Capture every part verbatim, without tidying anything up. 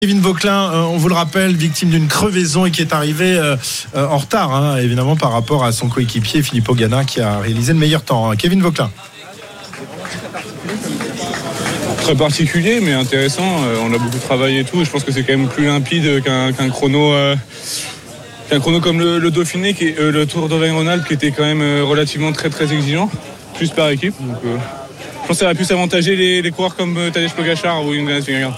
Kevin Vauquelin, euh, on vous le rappelle, victime d'une crevaison et qui est arrivé euh, euh, en retard, hein, évidemment, par rapport à son coéquipier Filippo Ganna qui a réalisé le meilleur temps. Kevin Vauquelin. Très particulier, mais intéressant. Euh, on a beaucoup travaillé et tout. Et je pense que c'est quand même plus limpide qu'un, qu'un chrono, euh, qu'un chrono comme le, le Dauphiné, qui est, euh, le Tour d'Auvergne-Rhône-Alpes, qui était quand même euh, relativement très très exigeant, plus par équipe. Donc, euh, je pense que ça va plus avantager les, les coureurs comme euh, Tadej Pogačar ou Jonas Vingegaard.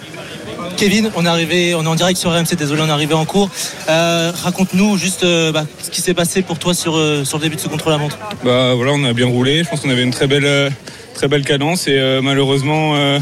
Kevin, on est arrivé, on est en direct sur R M C, désolé, on est arrivé en cours. Euh, raconte-nous juste euh, bah, ce qui s'est passé pour toi sur, euh, sur le début de ce contre-la-montre. Bah voilà, on a bien roulé. Je pense qu'on avait une très belle, euh, très belle cadence et euh, malheureusement, euh,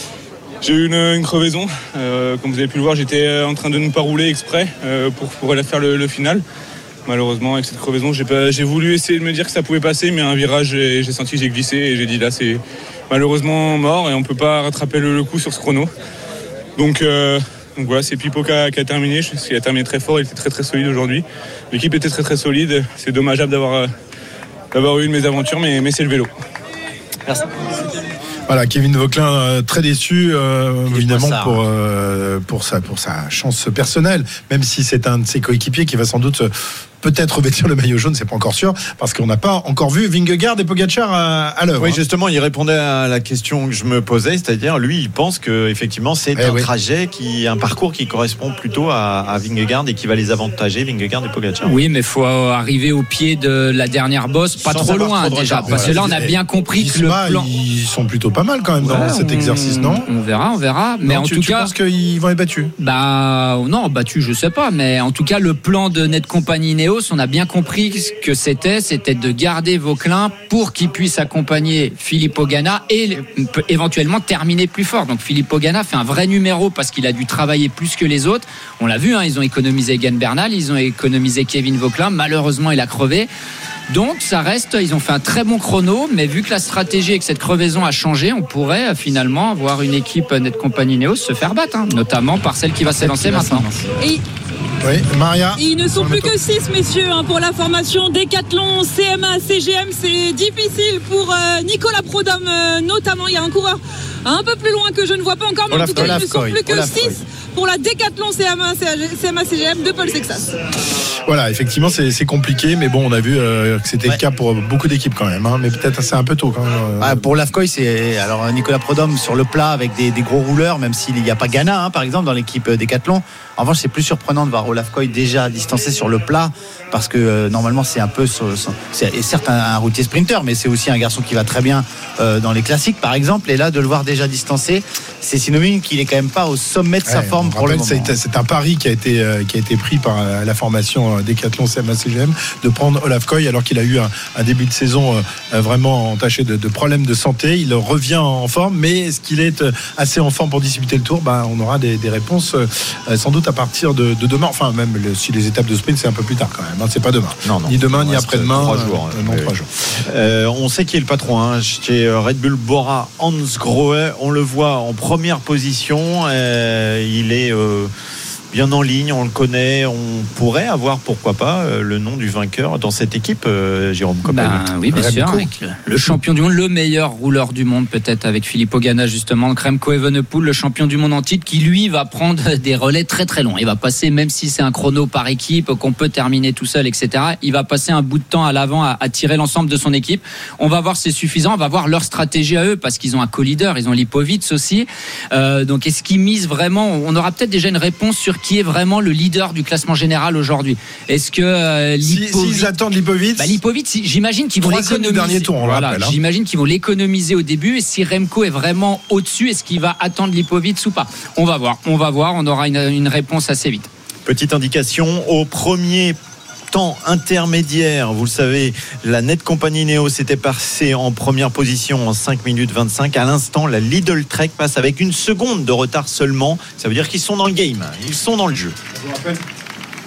j'ai eu une, une crevaison. Euh, comme vous avez pu le voir, j'étais en train de ne pas rouler exprès euh, pour, pour aller faire le, le final. Malheureusement, avec cette crevaison, j'ai, pas, j'ai voulu essayer de me dire que ça pouvait passer, mais à un virage, j'ai, j'ai senti que j'ai glissé et j'ai dit là, c'est malheureusement mort et on ne peut pas rattraper le, le coup sur ce chrono. Donc, euh, donc voilà, c'est Pipo qui a, qui a terminé. Je pense qu'il a terminé très fort, il était très très solide aujourd'hui. L'équipe était très très solide. C'est dommageable d'avoir, d'avoir eu une mésaventure, mais, mais c'est le vélo. Merci. Voilà, Kevin Vauquelin, euh, très déçu, euh, évidemment, ça, pour, euh, pour, sa, pour sa chance personnelle, même si c'est un de ses coéquipiers qui va sans doute... Euh, peut-être revêtir le maillot jaune, c'est pas encore sûr, parce qu'on n'a pas encore vu Vingegaard et Pogačar à, à l'œuvre. Oui, justement, il répondait à la question que je me posais, c'est-à-dire, lui, il pense que effectivement, c'est eh un oui. trajet, qui, un parcours qui correspond plutôt à, à Vingegaard et qui va les avantager, Vingegaard et Pogačar. Oui, mais il faut arriver au pied de la dernière bosse, pas Sans trop loin trop déjà, parce que là, on a bien compris que le plan... Ils sont plutôt pas mal quand même dans ouais, cet on, exercice, non ? On verra, on verra. Mais non, en tu, tout tu cas, penses qu'ils vont être battus ? Bah non, battus, je sais pas, mais en tout cas, le plan de Netcompany Ineos, on a bien compris ce que c'était, c'était de garder Vauquelin pour qu'il puisse accompagner Filippo Ganna et éventuellement terminer plus fort. Donc Filippo Ganna fait un vrai numéro parce qu'il a dû travailler plus que les autres. On l'a vu, hein, ils ont économisé Egan Bernal, ils ont économisé Kevin Vauquelin. Malheureusement, il a crevé. Donc ça reste, ils ont fait un très bon chrono, mais vu que la stratégie et que cette crevaison a changé, on pourrait finalement avoir une équipe Netcompany Ineos se faire battre, hein, notamment par celle qui va s'élancer maintenant. Et... Oui, Maria. Ils ne sont plus que six, messieurs, hein, pour la formation Décathlon, C M A, C G M. C'est difficile pour euh, Nicolas Prodhomme, euh, notamment. Il y a un coureur un peu plus loin que je ne vois pas encore, mais Olaf, en tout cas, Olaf, ils ne sont plus que six pour la Décathlon C M A, C M A, C G M de Paul Sexas. Voilà, effectivement, c'est, c'est compliqué, mais bon, on a vu euh, que c'était ouais. le cas pour beaucoup d'équipes quand même, hein, mais peut-être c'est un peu tôt quand même. Euh... Ah, pour l'Afcoy, c'est alors Nicolas Prodhomme sur le plat avec des, des gros rouleurs, même s'il n'y a pas Ganna, hein, par exemple, dans l'équipe Décathlon. En revanche, c'est plus surprenant de voir Olaf Koy déjà distancé sur le plat, parce que euh, normalement, c'est un peu, c'est certes un, un routier sprinter, mais c'est aussi un garçon qui va très bien euh, dans les classiques, par exemple. Et là, de le voir déjà distancé, c'est synonyme qu'il est quand même pas au sommet de sa ouais, forme pour rappelle, le moment. C'est, c'est un pari qui a été euh, qui a été pris par euh, la formation euh, Décathlon C M A C G M de prendre Olaf Koy alors qu'il a eu un, un début de saison euh, vraiment entaché de, de problèmes de santé. Il revient en forme, mais est-ce qu'il est euh, assez en forme pour disputer le Tour ? Ben, on aura des, des réponses euh, sans doute à partir de, de demain. Enfin, même le, si les étapes de sprint, c'est un peu plus tard quand même. Hein, c'est pas demain. Non, non. Ni demain, ni après-demain. Trois jours. Euh, non, oui. trois jours. Euh, on sait qui est le patron. Hein, chez Red Bull Bora, Hans Grohe. On le voit en première position. Euh, il est euh, bien en ligne. On le connaît. On pourrait avoir, pourquoi pas, euh, le nom du vainqueur dans cette équipe, euh, Jérôme Coppel. Ben, oui, bien sûr. Avec le, le champion du monde, le meilleur rouleur du monde, peut-être avec Filippo Ganna, justement. Remco Evenepoel, le champion du monde en titre, qui lui va prendre des relais très très longs. Il va passer, même si c'est un chrono par équipe, qu'on peut terminer tout seul, et cetera. Il va passer un bout de temps à l'avant à, à tirer l'ensemble de son équipe. On va voir si c'est suffisant. On va voir leur stratégie à eux, parce qu'ils ont un co-leader. Ils ont Lipovic aussi. Euh, donc, est-ce qu'ils misent vraiment? On aura peut-être déjà une réponse sur qui est vraiment le leader du classement général aujourd'hui. Est-ce que euh, Lipovic... Si, s'ils attendent Lipovic, bah, Lipovic, si, j'imagine qu'ils vont l'économiser. Dernier tour, on voilà, rappelle, hein. J'imagine qu'ils vont l'économiser au début. Et si Remco est vraiment au-dessus, est-ce qu'il va attendre Lipovic ou pas? On va voir. On va voir. On aura une, une réponse assez vite. Petite indication au premier temps intermédiaire, vous le savez, la Netcompany Ineos s'était passée en première position en cinq minutes vingt-cinq. À l'instant, la Lidl Trek passe avec une seconde de retard seulement. Ça veut dire qu'ils sont dans le game, ils sont dans le jeu.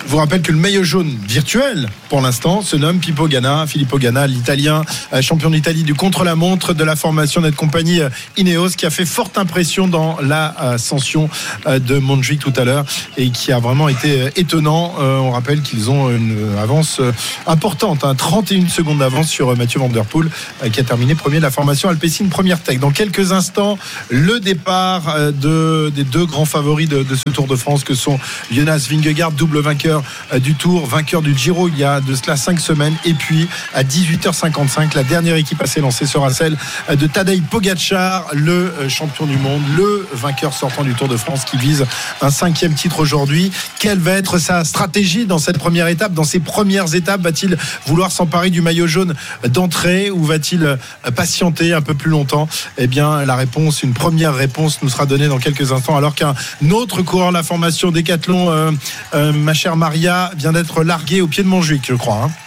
Je vous rappelle que le maillot jaune virtuel, pour l'instant, se nomme Pippo Ganna, Filippo Ganna, l'Italien, champion d'Italie du contre-la-montre de la formation Net Compagnie Ineos, qui a fait forte impression dans l'ascension de Montjuic tout à l'heure et qui a vraiment été étonnant. On rappelle qu'ils ont une avance importante, hein, trente et une secondes d'avance sur Mathieu Van Der Poel, qui a terminé premier de la formation Alpecin Première Tech. Dans quelques instants, le départ de, des deux grands favoris de, de ce Tour de France que sont Jonas Vingegaard, double vainqueur du Tour, vainqueur du Giro il y a de cela cinq semaines, et puis à dix-huit heures cinquante-cinq, la dernière équipe à s'élancer sera celle de Tadej Pogačar, le champion du monde, le vainqueur sortant du Tour de France, qui vise un cinquième titre aujourd'hui. Quelle va être sa stratégie dans cette première étape, dans ces premières étapes? Va-t-il vouloir s'emparer du maillot jaune d'entrée ou va-t-il patienter un peu plus longtemps? Eh bien, la réponse, une première réponse nous sera donnée dans quelques instants, alors qu'un autre coureur de la formation Décathlon, euh, euh, ma chère Maria, vient d'être largué au pied de Montjuic, je crois. Hein.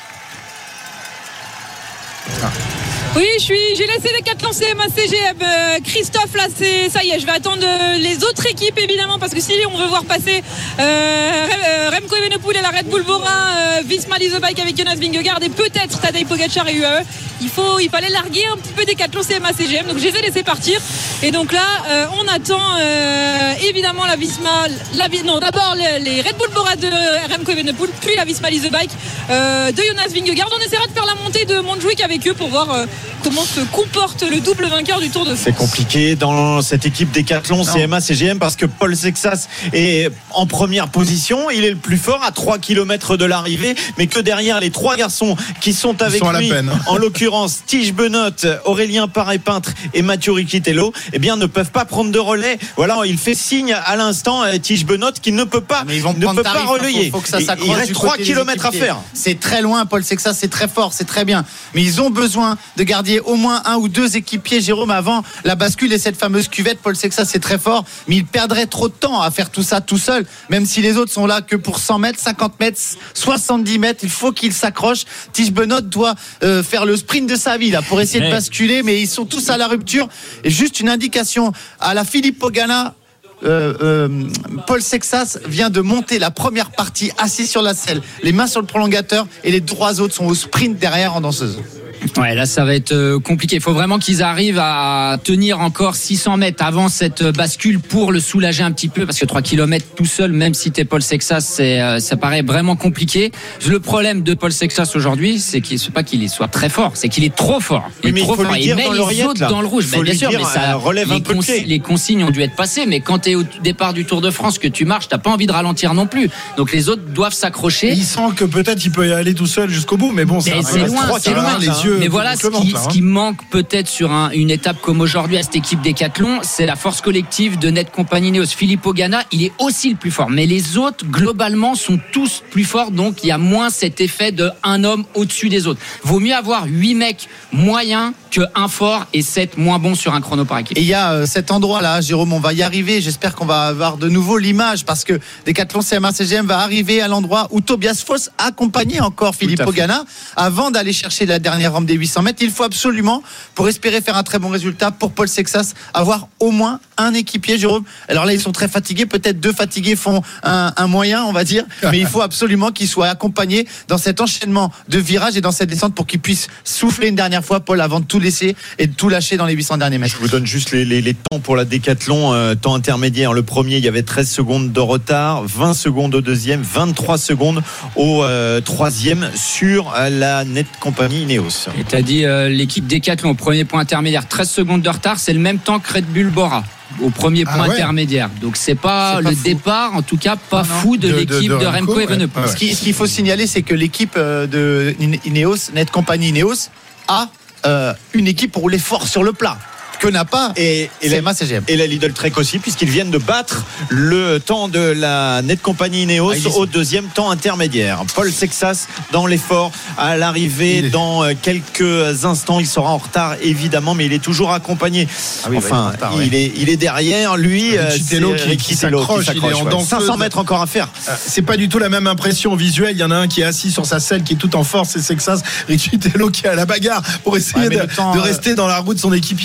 Ah. Oui, je suis, j'ai laissé Décathlon C M A C G M. Euh, Christophe, là, c'est, ça y est, je vais attendre les autres équipes, évidemment, parce que si on veut voir passer euh, Remco Evenepoel et la Red Bull Bora, euh, Visma Lease Bike avec Jonas Vingegaard et peut-être Tadej Pogačar et U A E, il, faut, il fallait larguer un petit peu Décathlon C M A C G M, donc je les ai laissés partir. Et donc là, euh, on attend euh, évidemment la Visma, la, non, d'abord les, les Red Bull Bora de Remco Evenepoel, puis la Visma Lease Bike euh, de Jonas Vingegaard. On essaiera de faire la montée de Montjuic avec eux pour voir euh, comment se comporte le double vainqueur du Tour de France. C'est compliqué dans cette équipe Décathlon C M A C G M parce que Paul Sexas est en première position, il est le plus fort à trois kilomètres de l'arrivée, mais que derrière les trois garçons qui sont avec sont lui, en l'occurrence Tige Benoît, Aurélien Paré-Peintre et Mathieu Riquitello, eh bien ne peuvent pas prendre de relais. Voilà, il fait signe à l'instant Tige Benoît qu'il ne peut pas, mais ils vont ne peut tarif, pas relayer. Faut, faut que ça il reste trois kilomètres à faire. C'est très loin, Paul Sexas, c'est très fort, c'est très bien, mais ils ont besoin de garder au moins un ou deux équipiers, Jérôme, avant la bascule et cette fameuse cuvette. Paul Sexas, c'est très fort, mais il perdrait trop de temps à faire tout ça tout seul, même si les autres sont là que pour cent mètres, cinquante mètres, soixante-dix mètres. Il faut qu'il s'accroche. Tige Benoît doit euh, faire le sprint de sa vie là, pour essayer mais... de basculer, mais ils sont tous à la rupture. Et juste une indication à la Filippo Ganna. Euh, euh, Paul Sexas vient de monter la première partie assis sur la selle, les mains sur le prolongateur, et les trois autres sont au sprint derrière en danseuse. Ouais, là ça va être compliqué. Il faut vraiment qu'ils arrivent à tenir encore six cents mètres avant cette bascule pour le soulager un petit peu, parce que trois kilomètres tout seul, même si t'es Paul Sexas, c'est, ça paraît vraiment compliqué. Le problème de Paul Sexas aujourd'hui, c'est qu'il c'est pas qu'il soit très fort, c'est qu'il est trop fort. Il oui, est trop fort. Il met les autres dans le rouge. Mais bien sûr, dire, mais ça relève les, un peu consi- les consignes ont dû être passées, mais quand t'es au départ du Tour de France, que tu marches, t'as pas envie de ralentir non plus. Donc les autres doivent s'accrocher. Et il sent que peut-être il peut y aller tout seul jusqu'au bout, mais bon, c'est, c'est loin, c'est loin. Les yeux mais voilà. Ce qui, ce qui manque peut-être sur un, une étape comme aujourd'hui à cette équipe Décathlon, c'est la force collective de Net Compagnie Ineos. Filippo Ganna, il est aussi le plus fort, mais les autres globalement sont tous plus forts, donc il y a moins cet effet de un homme au-dessus des autres. Vaut mieux avoir huit mecs moyens que un fort et sept moins bons sur un chrono par équipe. Et il y a euh, cet endroit-là, Jérôme, on va y arriver. J'espère qu'on va avoir de nouveau l'image, parce que Décathlon C M A C G M va arriver à l'endroit où Tobias Foss accompagnait encore Filippo Ganna avant d'aller chercher la dernière rampe des huit cents mètres. Il faut absolument, pour espérer faire un très bon résultat pour Paul Sexas, avoir au moins un équipier, Jérôme. Alors là, ils sont très fatigués, peut-être deux fatigués font un, un moyen, on va dire, mais il faut absolument qu'ils soient accompagnés dans cet enchaînement de virages et dans cette descente pour qu'ils puissent souffler une dernière fois, Paul, avant de tout laisser et de tout lâcher dans les huit cents derniers mètres. Je vous donne juste les, les, les temps pour la Décathlon, euh, temps intermédiaire. Le premier, il y avait treize secondes de retard, vingt secondes au deuxième, vingt-trois secondes au euh, troisième sur euh, la Net Compagnie Ineos. Et t'as dit euh, l'équipe Décathlon au premier point intermédiaire, treize secondes de retard, c'est le même temps que Red Bull Bora au premier point ah ouais. intermédiaire. Donc c'est pas, c'est pas le fou. Départ, en tout cas pas non, fou de, de l'équipe de, de, de Remco Evenepoel. Ouais. Ce, qui, ce qu'il faut signaler, c'est que l'équipe de Ineos, Net Compagnie Ineos, a euh, une équipe pour rouler fort sur le plat, que n'a pas et, et C M A C G M. Et la Lidl Trek aussi, puisqu'ils viennent de battre le temps de la Net Compagnie Ineos ah, au deuxième temps intermédiaire. Paul Sexas dans l'effort à l'arrivée est... dans quelques instants. Il sera en retard évidemment, mais il est toujours accompagné. Ah oui, enfin, bah, il, retard, il, ouais. est, il est derrière lui. Riquitello qui, qui s'accroche. Il est en danseuse. cinq cents mètres encore à faire. C'est pas du tout la même impression visuelle. Il y en a un qui est assis sur sa selle, qui est tout en force, c'est Sexas. Riquitello qui est à la bagarre pour essayer ouais, de, temps, de rester dans la roue de son équipier et de son leader.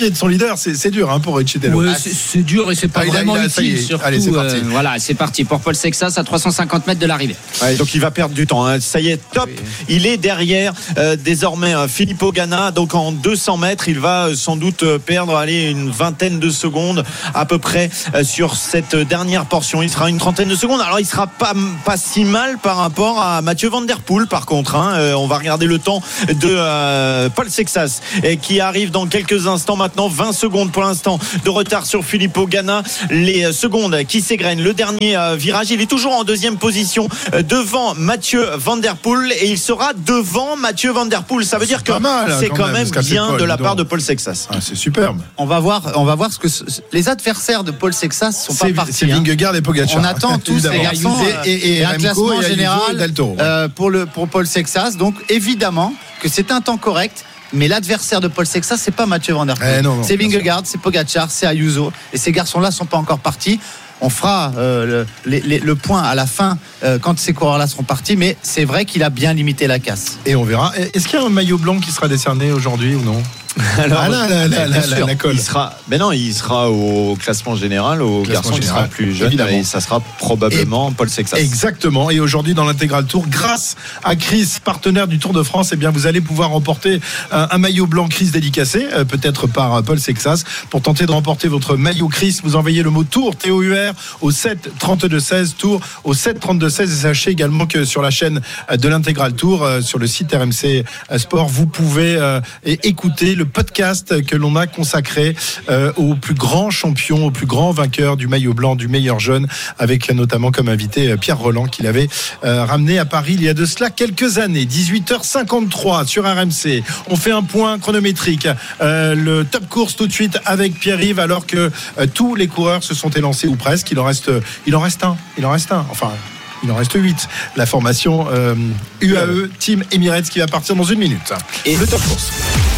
leader, c'est, c'est dur hein, pour Riccitello. Ouais, c'est, c'est dur et c'est pas ah, vraiment il a, il a, utile. est, surtout, allez, c'est parti. Euh, voilà, c'est parti pour Paul Sexas à trois cent cinquante mètres de l'arrivée. Ouais, donc il va perdre du temps. Hein. Ça y est, top. Oui. Il est derrière euh, désormais euh, Filippo Ganna. Donc en deux cents mètres, il va euh, sans doute euh, perdre allez, une vingtaine de secondes à peu près euh, sur cette dernière portion. Il sera une trentaine de secondes. Alors il sera pas, pas si mal par rapport à Mathieu Van Der Poel par contre. Hein. Euh, on va regarder le temps de euh, Paul Sexas et qui arrive dans quelques instants maintenant. vingt secondes pour l'instant de retard sur Filippo Ganna. Les secondes qui s'égrènent. Le dernier euh, virage, il est toujours en deuxième position euh, devant Mathieu Van Der Poel et il sera devant Mathieu Van Der Poel. Ça veut c'est dire que mal, c'est quand même, même bien Paul, de la part de Paul Sexas. Ah, c'est superbe. On va voir, on va voir ce que ce, les adversaires de Paul Sexas sont c'est, pas partis. C'est Vingegaard et Pogacar. On attend tous ces garçons et, et, et, et un classement général euh, pour le pour Paul Sexas. Donc évidemment que c'est un temps correct. Mais l'adversaire de Paul Sexas, c'est pas Mathieu Van Der Poel. Eh non, non, c'est Vingegaard, c'est Pogacar, c'est Ayuso. Et ces garçons-là sont pas encore partis. On fera euh, le, le, le point à la fin euh, quand ces coureurs-là seront partis. Mais c'est vrai qu'il a bien limité la casse. Et on verra. Est-ce qu'il y a un maillot blanc qui sera décerné aujourd'hui ou non? Alors, ah là, là, là, là, là, la colle. Il sera, mais non, il sera au classement général, au classement garçon qui sera plus jeune, évidemment. Et ça sera probablement et Paul Sexas. Exactement. Et aujourd'hui, dans l'intégral Tour, grâce à Chris, partenaire du Tour de France, eh bien, vous allez pouvoir remporter un, un maillot blanc Chris dédicacé, euh, peut-être par Paul Sexas. Pour tenter de remporter votre maillot Chris, vous envoyez le mot Tour, T O U R, au sept trente-deux seize, Tour au sept trente-deux seize. Et sachez également que sur la chaîne de l'intégral Tour, euh, sur le site R M C Sport, vous pouvez euh, écouter le podcast que l'on a consacré euh, aux plus grands champions, aux plus grands vainqueurs du maillot blanc, du meilleur jeune, avec notamment comme invité Pierre Roland qu'il avait euh, ramené à Paris il y a de cela quelques années. dix-huit heures cinquante-trois sur R M C. On fait un point chronométrique. Euh, le top course tout de suite avec Pierre-Yves, alors que euh, tous les coureurs se sont élancés ou presque. Il en reste, il en reste un. Il en reste un. Enfin. Il en reste huit. La formation euh, U A E Team Emirates qui va partir dans une minute. Et le top course.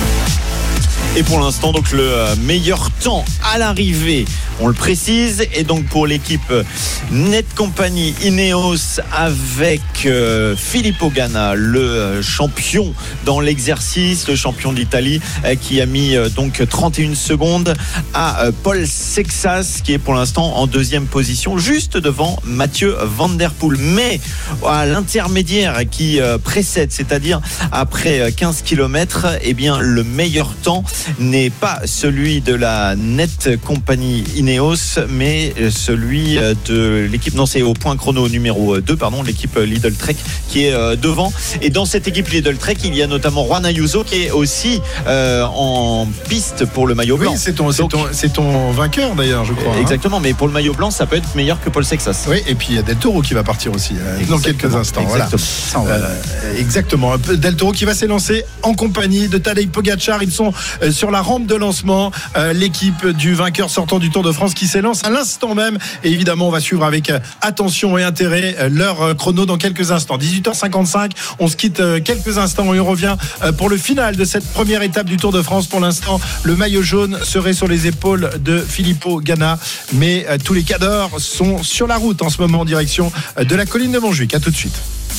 Et pour l'instant, donc le meilleur temps à l'arrivée, on le précise, et donc pour l'équipe Net Company Ineos avec euh, Filippo Ganna, le champion dans l'exercice, le champion d'Italie, euh, qui a mis euh, donc trente et une secondes à euh, Paul Sexas, qui est pour l'instant en deuxième position, juste devant Mathieu Van Der Poel. Mais à l'intermédiaire qui euh, précède, c'est-à-dire après quinze kilomètres, eh bien le meilleur temps n'est pas celui de la Net Company Ineos, mais celui de l'équipe, non c'est au point chrono numéro deux, pardon, l'équipe Lidl Trek qui est devant. Et dans cette équipe Lidl Trek, il y a notamment Juan Ayuso qui est aussi euh, en piste pour le maillot blanc. Oui, c'est ton, c'est, Donc, ton, c'est ton vainqueur d'ailleurs, je crois. Exactement, hein. Mais pour le maillot blanc, ça peut être meilleur que Paul Sexas. Oui, et puis il y a Del Toro qui va partir aussi euh, dans quelques instants. Exactement. Voilà. Euh, exactement. Del Toro qui va s'élancer en compagnie de Tadej Pogacar. Ils sont euh, sur la rampe de lancement, euh, l'équipe du vainqueur sortant du Tour de France qui s'élance à l'instant même, et évidemment on va suivre avec euh, attention et intérêt euh, leur euh, chrono dans quelques instants. dix-huit heures cinquante-cinq, on se quitte euh, quelques instants et on revient euh, pour le final de cette première étape du Tour de France. Pour l'instant, le maillot jaune serait sur les épaules de Filippo Ganna, mais euh, tous les cadors sont sur la route en ce moment en direction euh, de la colline de Montjuic. À tout de suite.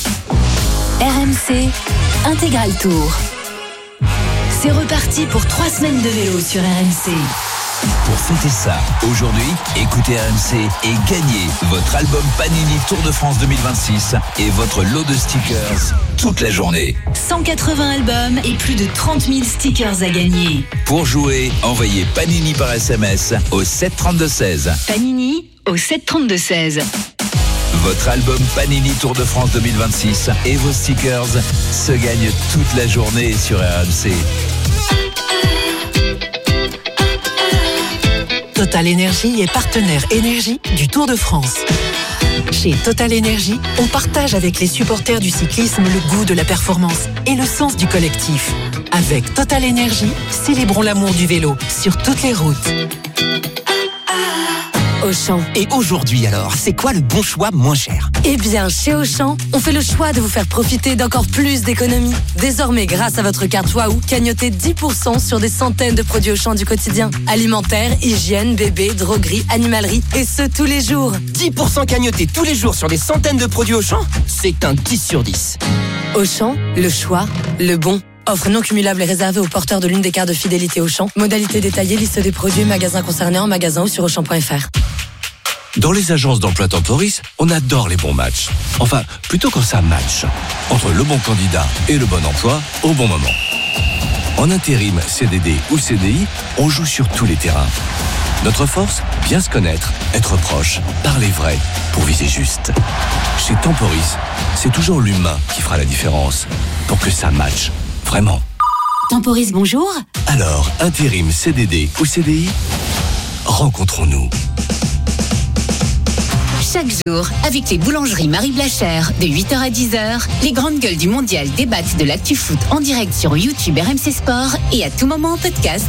R M C Intégral Tour. C'est reparti pour trois semaines de vélo sur R M C. Pour fêter ça, aujourd'hui, écoutez R M C et gagnez votre album Panini Tour de France deux mille vingt-six et votre lot de stickers toute la journée. cent quatre-vingts albums et plus de trente mille stickers à gagner. Pour jouer, envoyez Panini par S M S au sept trente-deux seize. Panini au sept trente-deux seize. Votre album Panini Tour de France deux mille vingt-six et vos stickers se gagnent toute la journée sur R M C. Total Énergie est partenaire énergie du Tour de France. Chez Total Énergie, on partage avec les supporters du cyclisme le goût de la performance et le sens du collectif. Avec Total Énergie, célébrons l'amour du vélo sur toutes les routes. Auchan. Et aujourd'hui alors, c'est quoi le bon choix moins cher ? Eh bien, chez Auchan, on fait le choix de vous faire profiter d'encore plus d'économies. Désormais, grâce à votre carte Waouh, cagnotez dix pour cent sur des centaines de produits Auchan du quotidien. Alimentaire, hygiène, bébé, droguerie, animalerie, et ce tous les jours. dix pour cent cagnotés tous les jours sur des centaines de produits Auchan ? C'est un dix sur dix. Auchan, le choix, le bon. Offre non cumulable et réservée aux porteurs de l'une des cartes de fidélité Auchan. Modalité détaillée, liste des produits et magasins concernés en magasin ou sur auchan point f r. Dans les agences d'emploi Temporis, on adore les bons matchs. Enfin, plutôt quand ça match. Entre le bon candidat et le bon emploi, au bon moment. En intérim, C D D ou C D I, on joue sur tous les terrains. Notre force, bien se connaître, être proche, parler vrai, pour viser juste. Chez Temporis, c'est toujours l'humain qui fera la différence. Pour que ça matche, vraiment. Temporis, bonjour. Alors, intérim, C D D ou C D I, rencontrons-nous. Chaque jour, avec les boulangeries Marie Blachère, de huit heures à dix heures, les grandes gueules du mondial débattent de l'actu foot en direct sur YouTube R M C Sport et à tout moment en podcast.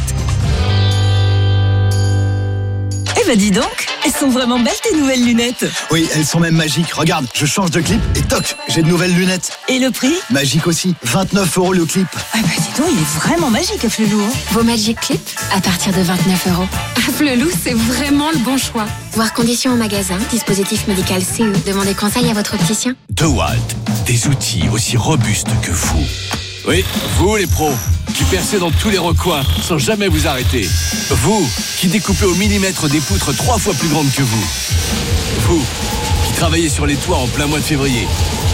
Eh ben dis donc, elles sont vraiment belles tes nouvelles lunettes. Oui, elles sont même magiques. Regarde, je change de clip et toc, j'ai de nouvelles lunettes. Et le prix ? Magique aussi, vingt-neuf euros le clip. Ah bah dis donc, il est vraiment magique Afflelou. Vos Magic Clips à partir de vingt-neuf euros. Afflelou, c'est vraiment le bon choix. Voir conditions au magasin, dispositif médical C E. Demandez conseil à votre opticien. DeWalt, des outils aussi robustes que vous. Oui, vous les pros, qui percez dans tous les recoins sans jamais vous arrêter. Vous, qui découpez au millimètre des poutres trois fois plus grandes que vous. Vous, qui travaillez sur les toits en plein mois de février.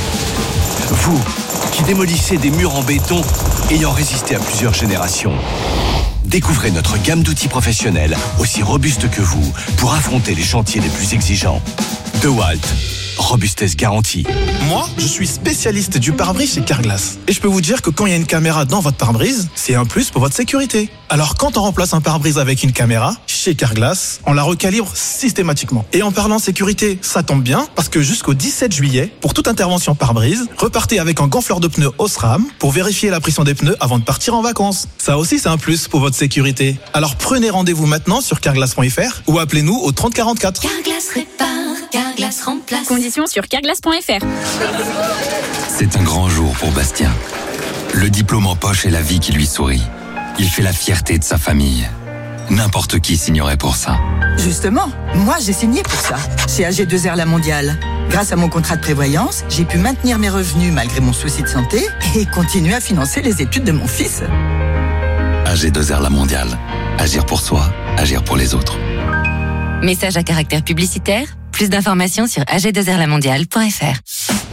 Vous, qui démolissez des murs en béton ayant résisté à plusieurs générations. Découvrez notre gamme d'outils professionnels aussi robustes que vous pour affronter les chantiers les plus exigeants. DeWalt. Robustesse garantie. Moi, je suis spécialiste du pare-brise chez Carglass. Et je peux vous dire que quand il y a une caméra dans votre pare-brise, c'est un plus pour votre sécurité. Alors quand on remplace un pare-brise avec une caméra, chez Carglass, on la recalibre systématiquement. Et en parlant sécurité, ça tombe bien, parce que jusqu'au dix-sept juillet, pour toute intervention pare-brise, repartez avec un gonfleur de pneus Osram pour vérifier la pression des pneus avant de partir en vacances. Ça aussi, c'est un plus pour votre sécurité. Alors prenez rendez-vous maintenant sur carglass point f r ou appelez-nous au trente quarante-quatre. Carglass répare, Carglass remplace. Conditions sur carglass point f r. C'est un grand jour pour Bastien. Le diplôme en poche et la vie qui lui sourit. Il fait la fierté de sa famille. N'importe qui signerait pour ça. Justement, moi j'ai signé pour ça, chez A G deux R La Mondiale. Grâce à mon contrat de prévoyance, j'ai pu maintenir mes revenus malgré mon souci de santé et continuer à financer les études de mon fils. A G deux R La Mondiale. Agir pour soi, agir pour les autres. Message à caractère publicitaire. Plus d'informations sur a g deux r la mondiale point f r.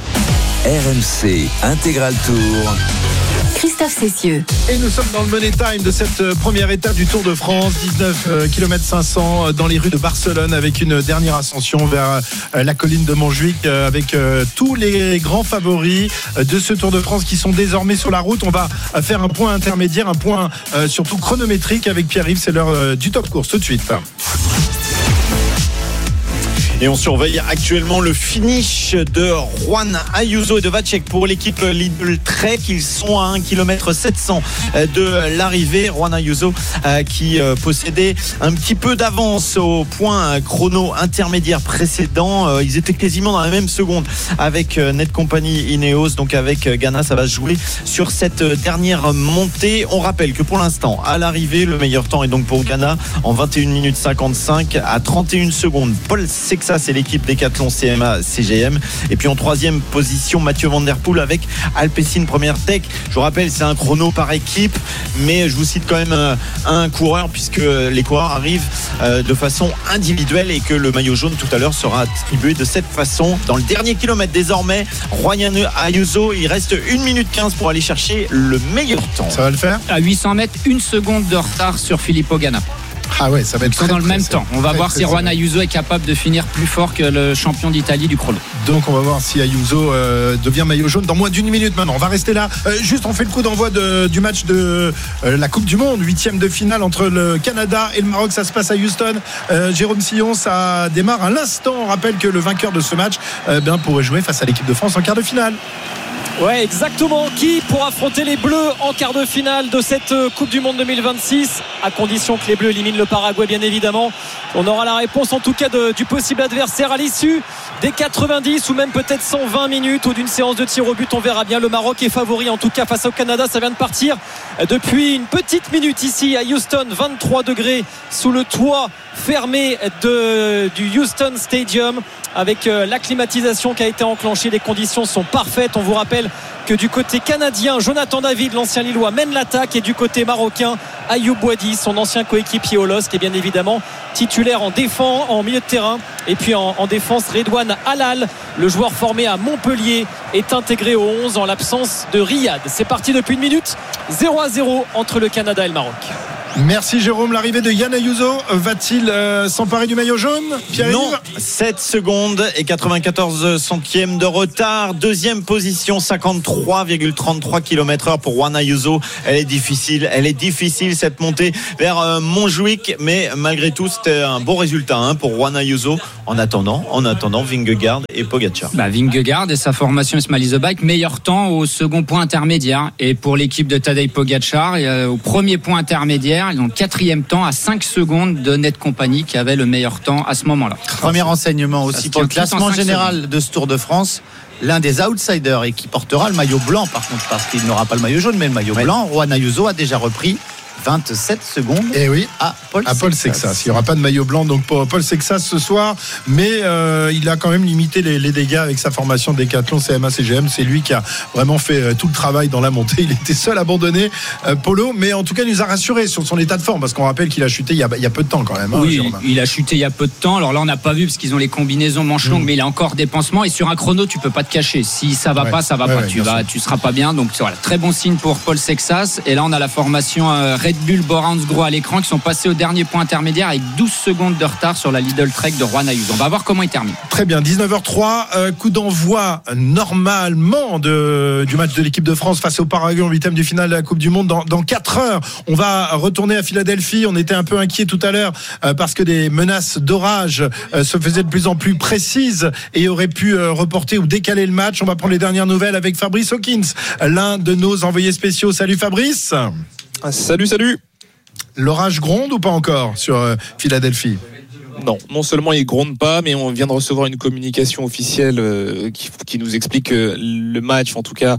R M C Intégral Tour. Christophe Cessieux. Et nous sommes dans le money time de cette première étape du Tour de France, dix-neuf kilomètres cinq cents dans les rues de Barcelone, avec une dernière ascension vers la colline de Montjuic, avec tous les grands favoris de ce Tour de France qui sont désormais sur la route. On va faire un point intermédiaire, un point surtout chronométrique avec Pierre-Yves. C'est l'heure du top course tout de suite. Et on surveille actuellement le finish de Juan Ayuso et de Vacek pour l'équipe Lidl Trek. Ils sont à un kilomètre sept cents de l'arrivée. Juan Ayuso qui possédait un petit peu d'avance au point chrono intermédiaire précédent. Ils étaient quasiment dans la même seconde avec Netcompany Ineos. Donc avec Ghana, ça va se jouer sur cette dernière montée. On rappelle que pour l'instant, à l'arrivée, le meilleur temps est donc pour Ghana en vingt et une minutes cinquante-cinq à trente et une secondes. Paul Sexa, c'est l'équipe Decathlon C M A C G M. Et puis en troisième position, Mathieu Van Der Poel avec Alpecin Première Tech. Je vous rappelle, c'est un chrono par équipe, mais je vous cite quand même un, un coureur, puisque les coureurs arrivent euh, de façon individuelle et que le maillot jaune tout à l'heure sera attribué de cette façon. Dans le dernier kilomètre désormais, Juan Ayuso, il reste une minute quinze pour aller chercher le meilleur temps. Ça va le faire ? À huit cents mètres, une seconde de retard sur Filippo Ganna. Ah ouais, ça va être Ils sont très, dans le même très, temps. On va très, voir très, si très Juan Ayuso est capable de finir plus fort que le champion d'Italie du chrono. Donc on va voir si Ayuso euh, devient maillot jaune dans moins d'une minute maintenant. On va rester là. Euh, juste on fait le coup d'envoi de, du match de euh, la Coupe du Monde, huitième de finale entre le Canada et le Maroc. Ça se passe à Houston. Euh, Jérôme Sillon, ça démarre à l'instant. On rappelle que le vainqueur de ce match euh, bien, pourrait jouer face à l'équipe de France en quart de finale. Ouais, exactement. Qui pour affronter les Bleus en quart de finale de cette Coupe du Monde deux mille vingt-six, à condition que les Bleus éliminent le Paraguay, bien évidemment. On aura la réponse en tout cas de, du possible adversaire à l'issue des quatre-vingt-dix ou même peut-être cent vingt minutes ou d'une séance de tir au but. On verra bien. Le Maroc est favori en tout cas face au Canada. Ça vient de partir depuis une petite minute ici à Houston. vingt-trois degrés sous le toit fermé de, du Houston Stadium, avec la climatisation qui a été enclenchée. Les conditions sont parfaites. On vous rappelle que du côté canadien, Jonathan David, l'ancien Lillois, mène l'attaque, et du côté marocain, Ayoub Boadi, son ancien coéquipier au L O S C, qui est bien évidemment titulaire en défense, en milieu de terrain. Et puis en, en défense, Redouane Halal, le joueur formé à Montpellier, est intégré au onze en l'absence de Riyad. C'est parti depuis une minute, zéro à zéro entre le Canada et le Maroc. Merci Jérôme. L'arrivée de Yann Ayuso va-t-il euh, s'emparer du maillot jaune, Pierre-Yves ? Non, sept secondes et quatre-vingt-quatorze centièmes de retard. Deuxième position, cinquante-trois virgule trente-trois kilomètres heure pour Juan Ayuso. Elle est difficile, elle est difficile cette montée vers euh, Montjuic, mais malgré tout c'était un bon résultat hein, pour Juan Ayuso. En attendant, en attendant Vingegaard et Pogacar. Bah, Vingegaard et sa formation Smiley the Bike, meilleur temps au second point intermédiaire. Et pour l'équipe de Tadej Pogacar, euh, au premier point intermédiaire, ils ont quatrième temps à cinq secondes de Net Company qui avait le meilleur temps à ce moment-là. Premier renseignement aussi pour le classement général secondes. de ce Tour de France. L'un des outsiders et qui portera le maillot blanc par contre, parce qu'il n'aura pas le maillot jaune mais le maillot ouais. blanc. Juan Ayuso a déjà repris vingt-sept secondes et oui, à Paul, à Paul Sexas. Sexas. Il n'y aura pas de maillot blanc donc pour Paul Sexas ce soir, mais euh, il a quand même limité les, les dégâts avec sa formation Décathlon C M A C G M. C'est lui qui a vraiment fait euh, tout le travail dans la montée. Il était seul abandonné, euh, Polo, mais en tout cas il nous a rassuré sur son état de forme parce qu'on rappelle qu'il a chuté il y a, il y a peu de temps quand même. Hein, oui, Jérôme. Il a chuté il y a peu de temps. Alors là on n'a pas vu parce qu'ils ont les combinaisons manches longues, mmh. mais il a encore des pansements et sur un chrono tu peux pas te cacher. Si ça va ouais. pas, ça va ouais, pas. Ouais, tu vas, sûr. tu seras pas bien. Donc voilà, très bon signe pour Paul Sexas. Et là on a la formation euh, Red Bull Bora Hansgrohe à l'écran qui sont passés au dernier point intermédiaire avec douze secondes de retard sur la Lidl Trek de Juan Ayuso. On va voir comment il termine. Très bien, dix-neuf heures trois, euh, coup d'envoi normalement de, du match de l'équipe de France face au Paraguay en huitième de finale de la Coupe du Monde dans, dans quatre heures. On va retourner à Philadelphie. On était un peu inquiet tout à l'heure euh, parce que des menaces d'orage euh, se faisaient de plus en plus précises et auraient pu euh, reporter ou décaler le match. On va prendre les dernières nouvelles avec Fabrice Hawkins, l'un de nos envoyés spéciaux. Salut Fabrice. Salut, salut. L'orage gronde ou pas encore sur euh, Philadelphie ? Non, non seulement il gronde pas, mais on vient de recevoir une communication officielle euh, qui, qui nous explique que le match, en tout cas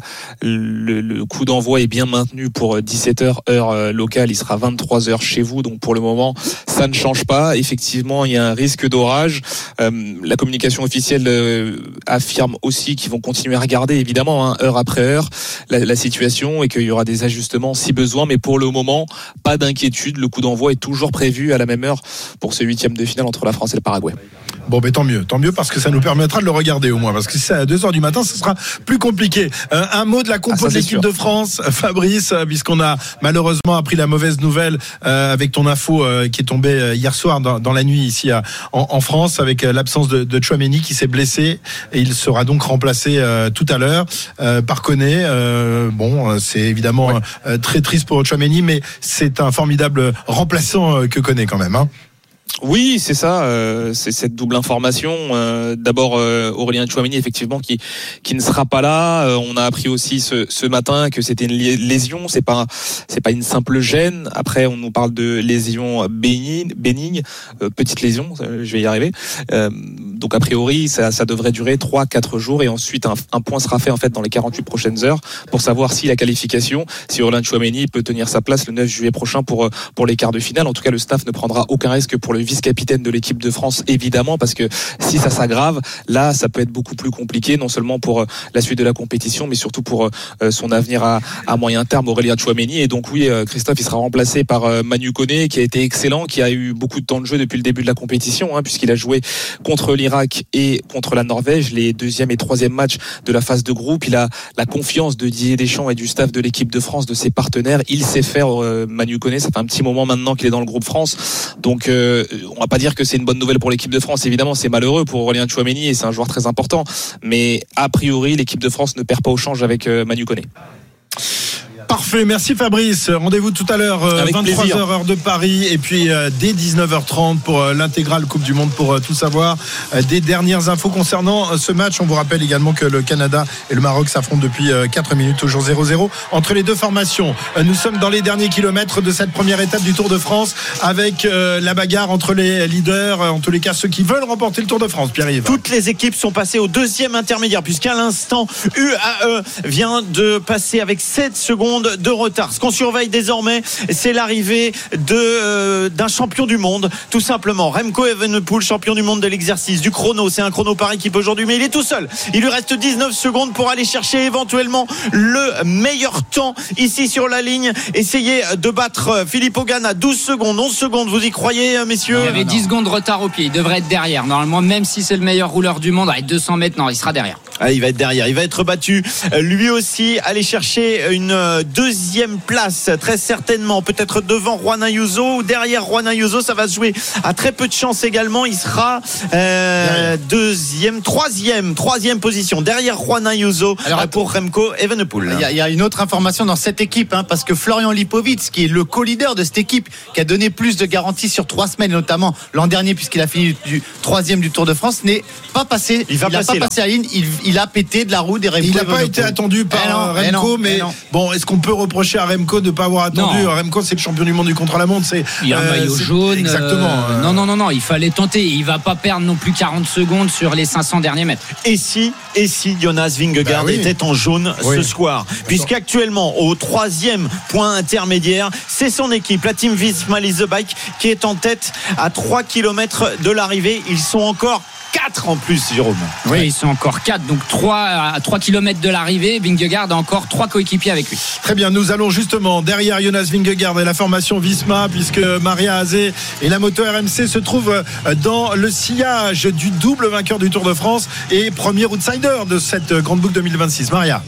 le, le coup d'envoi est bien maintenu pour dix-sept heures heure euh, locale. Il sera vingt-trois heures chez vous, donc pour le moment ça ne change pas. Effectivement, il y a un risque d'orage. Euh, la communication officielle euh, affirme aussi qu'ils vont continuer à regarder, évidemment, hein, heure après heure, la, la situation et qu'il y aura des ajustements si besoin. Mais pour le moment, pas d'inquiétude. Le coup d'envoi est toujours prévu à la même heure pour ce huitième de finale entre la France et le Paraguay. Bon, ben tant mieux, tant mieux parce que ça nous permettra de le regarder au moins. Parce que si c'est à deux heures du matin, ce sera plus compliqué. Euh, un mot de la compo ah, de l'équipe de France, Fabrice, puisqu'on a malheureusement appris la mauvaise nouvelle euh, avec ton info euh, qui est tombée hier soir dans, dans la nuit ici à, en, en France avec euh, l'absence de, de Tchouaméni qui s'est blessé et il sera donc remplacé euh, tout à l'heure euh, par Koné. Euh, bon, c'est évidemment ouais. euh, très triste pour Tchouaméni, mais c'est un formidable remplaçant euh, que Koné quand même. Hein. Oui, c'est ça, euh, c'est cette double information. Euh, d'abord euh, Aurélien Tchouaméni, effectivement, qui qui ne sera pas là. Euh, on a appris aussi ce, ce matin que c'était une lésion. C'est pas c'est pas une simple gêne. Après, on nous parle de lésion bénigne, bénigne, euh, petite lésion. Euh, je vais y arriver. Euh, donc a priori, ça, ça devrait durer trois quatre jours et ensuite un, un point sera fait en fait dans les quarante-huit prochaines heures pour savoir si la qualification, si Aurélien Tchouaméni peut tenir sa place le neuf juillet prochain pour pour les quarts de finale. En tout cas, le staff ne prendra aucun risque pour le vice-capitaine de l'équipe de France, évidemment, parce que si ça s'aggrave, là, ça peut être beaucoup plus compliqué, non seulement pour la suite de la compétition, mais surtout pour son avenir à, à moyen terme, Aurélien Tchouaméni. Et donc oui, Christophe, il sera remplacé par Manu Koné, qui a été excellent, qui a eu beaucoup de temps de jeu depuis le début de la compétition, hein, puisqu'il a joué contre l'Irak et contre la Norvège, les deuxième et troisième matchs de la phase de groupe. Il a la confiance de Didier Deschamps et du staff de l'équipe de France, de ses partenaires. Il sait faire, euh, Manu Koné, ça fait un petit moment maintenant qu'il est dans le groupe France. Donc euh, on va pas dire que c'est une bonne nouvelle pour l'équipe de France, évidemment c'est malheureux pour Aurélien Tchouaméni et c'est un joueur très important, mais a priori l'équipe de France ne perd pas au change avec Manu Koné. Parfait, merci Fabrice. Rendez-vous tout à l'heure, euh, vingt-trois heures heure de Paris, et puis euh, dès dix-neuf heures trente pour euh, l'intégrale Coupe du Monde pour euh, tout savoir. Euh, des dernières infos concernant euh, ce match. On vous rappelle également que le Canada et le Maroc s'affrontent depuis euh, quatre minutes, toujours zéro zéro entre les deux formations. Euh, nous sommes dans les derniers kilomètres de cette première étape du Tour de France avec euh, la bagarre entre les leaders, euh, en tous les cas ceux qui veulent remporter le Tour de France. Pierre-Yves. Toutes les équipes sont passées au deuxième intermédiaire puisqu'à l'instant U A E vient de passer avec sept secondes secondes de retard. Ce qu'on surveille désormais, c'est l'arrivée de, euh, d'un champion du monde, tout simplement. Remco Evenepoel, champion du monde de l'exercice, du chrono. C'est un chrono par équipe aujourd'hui, mais il est tout seul. Il lui reste dix-neuf secondes pour aller chercher éventuellement le meilleur temps ici sur la ligne. Essayer de battre Filippo Ganna. douze secondes, onze secondes. Vous y croyez, messieurs? Il avait dix secondes de retard au pied. Il devrait être derrière. Normalement, même si c'est le meilleur rouleur du monde, à deux cents mètres, non, il sera derrière. Ah, il va être derrière, il va être battu. Lui aussi, aller chercher une deuxième place, très certainement, peut-être devant Juan Ayuso ou derrière Juan Ayuso. Ça va se jouer à très peu de chance également. Il sera euh, deuxième, troisième, troisième position derrière Juan Ayuso. Alors, pour Remco Evenepoel. Il y, y a une autre information dans cette équipe, hein, parce que Florian Lipovic, qui est le co-leader de cette équipe, qui a donné plus de garanties sur trois semaines, notamment l'an dernier, puisqu'il a fini du troisième du Tour de France, n'est pas passé. Il va il passer, pas passé à la ligne. Il, il a pété de la roue des Remco. Il n'a pas été attendu par eh non, Remco, eh mais non, bon, est-ce qu'on peut reprocher à Remco de ne pas avoir attendu? Non. Remco, c'est le champion du monde du contre-la-montre. C'est, il y a un euh, maillot c'est, jaune. Exactement. Euh, non, non, non, non, il fallait tenter. Il va pas perdre non plus quarante secondes sur les cinq cents derniers mètres. Et si, et si Jonas Vingegaard bah oui. était en jaune oui. ce soir, puisqu'actuellement au troisième point intermédiaire, c'est son équipe, la Team Visma Lease the Bike, qui est en tête à trois kilomètres de l'arrivée. Ils sont encore quatre en plus, Jérôme. Oui, ouais. Ils sont encore quatre, donc trois à trois kilomètres de l'arrivée. Vingegaard a encore trois coéquipiers avec lui. Très bien, nous allons justement derrière Jonas Vingegaard et la formation Visma, puisque Maria Azé et la moto R M C se trouvent dans le sillage du double vainqueur du Tour de France et premier outsider de cette grande boucle deux mille vingt-six. Maria.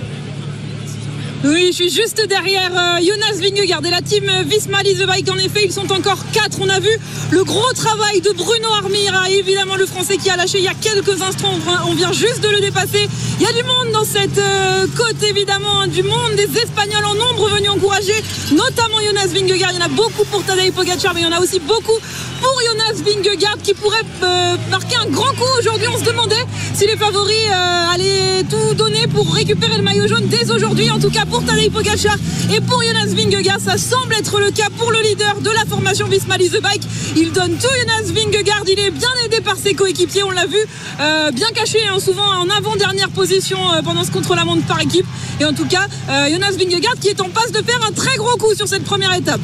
Oui, je suis juste derrière euh, Jonas Vingegaard et la team Visma Lease the Bike. En effet, ils sont encore quatre. On a vu le gros travail de Bruno Armira, évidemment le Français qui a lâché il y a quelques instants. On vient juste de le dépasser. Il y a du monde dans cette euh, côte, évidemment, hein, du monde, des Espagnols en nombre venus encourager, notamment Jonas Vingegaard. Il y en a beaucoup pour Tadej Pogacar, mais il y en a aussi beaucoup pour Jonas Vingegaard qui pourrait euh, marquer un grand coup aujourd'hui. On se demandait si les favoris euh, allaient tout donner pour récupérer le maillot jaune dès aujourd'hui. En tout cas, pour Tadej Pogacar et pour Jonas Vingegaard, ça semble être le cas pour le leader de la formation Visma Lease the Bike. Il donne tout. Jonas Vingegaard, il est bien aidé par ses coéquipiers, on l'a vu, euh, bien caché, hein, souvent en avant-dernière position euh, pendant ce contre-la-montre par équipe. Et en tout cas, euh, Jonas Vingegaard qui est en passe de faire un très gros coup sur cette première étape.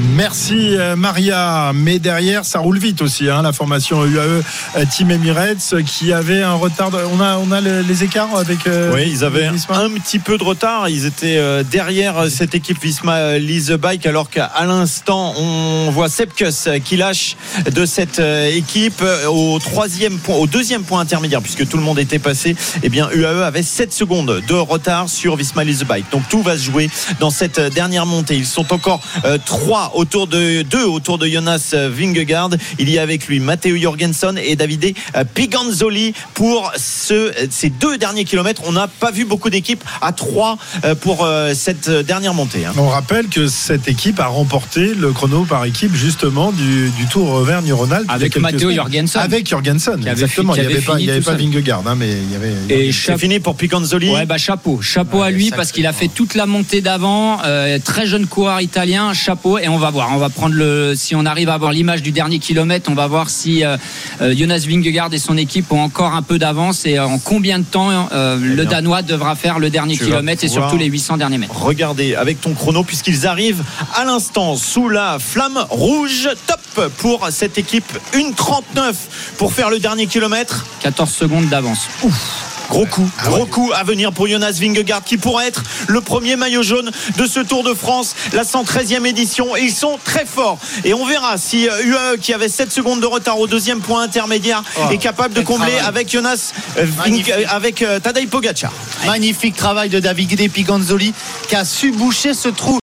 Merci Maria, mais derrière ça roule vite aussi, hein, la formation U A E Team Emirates qui avait un retard de... on a, on a le, les écarts avec euh, oui, ils avaient un petit peu de retard. Ils étaient euh, derrière cette équipe Visma Lease the Bike, alors qu'à l'instant on voit Sepkus qui lâche de cette euh, équipe au troisième point, au deuxième point intermédiaire, puisque tout le monde était passé. Eh bien U A E avait sept secondes de retard sur Visma Lease the Bike, donc tout va se jouer dans cette dernière montée. Ils sont encore euh, trois autour de deux autour de Jonas Vingegaard. Il y a avec lui Matteo Jorgensen et Davide Piganzoli pour ce, ces deux derniers kilomètres. On n'a pas vu beaucoup d'équipes à trois pour cette dernière montée. On rappelle que cette équipe a remporté le chrono par équipe justement du, du Tour Auvergne-Rhône-Alpes avec Matteo Jorgensen. Avec Jorgensen, exactement. Il n'y avait pas, il y avait pas Vingegaard, hein, mais il y avait. Il y avait... Et c'est fini pour Piganzoli. Ouais, bah chapeau, chapeau ouais, à lui parce qu'il a fait toute la montée d'avant. Euh, très jeune coureur italien, chapeau. Et on va voir, on va prendre le. Si on arrive à avoir l'image du dernier kilomètre, on va voir si euh, Jonas Vingegaard et son équipe ont encore un peu d'avance et en combien de temps euh, le Danois devra faire le dernier tu kilomètre et surtout les huit cents derniers mètres. Regardez avec ton chrono, puisqu'ils arrivent à l'instant sous la flamme rouge. Top pour cette équipe, une trente-neuf pour faire le dernier kilomètre. quatorze secondes d'avance. Ouf. Gros coup, ah ouais. gros coup à venir pour Jonas Vingegaard qui pourrait être le premier maillot jaune de ce Tour de France, la cent treizième édition, et ils sont très forts. Et on verra si U A E qui avait sept secondes de retard au deuxième point intermédiaire oh, est capable de combler travail. avec Jonas Ving... avec euh, Tadej Pogacar. Magnifique travail de Davide Piganzoli qui a su boucher ce trou.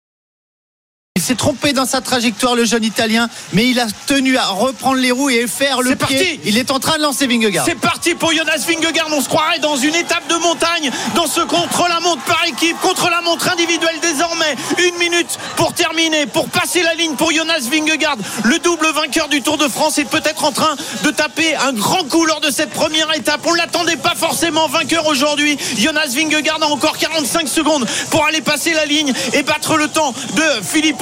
Il s'est trompé dans sa trajectoire, le jeune Italien, mais il a tenu à reprendre les roues et faire le c'est pied. Parti. Il est en train de lancer Vingegaard. C'est parti pour Jonas Vingegaard. On se croirait dans une étape de montagne, dans ce contre-la-montre par équipe, contre-la-montre individuelle désormais. Une minute pour terminer, pour passer la ligne pour Jonas Vingegaard. Le double vainqueur du Tour de France est peut-être en train de taper un grand coup lors de cette première étape. On ne l'attendait pas forcément vainqueur aujourd'hui. Jonas Vingegaard a encore quarante-cinq secondes pour aller passer la ligne et battre le temps de Filippo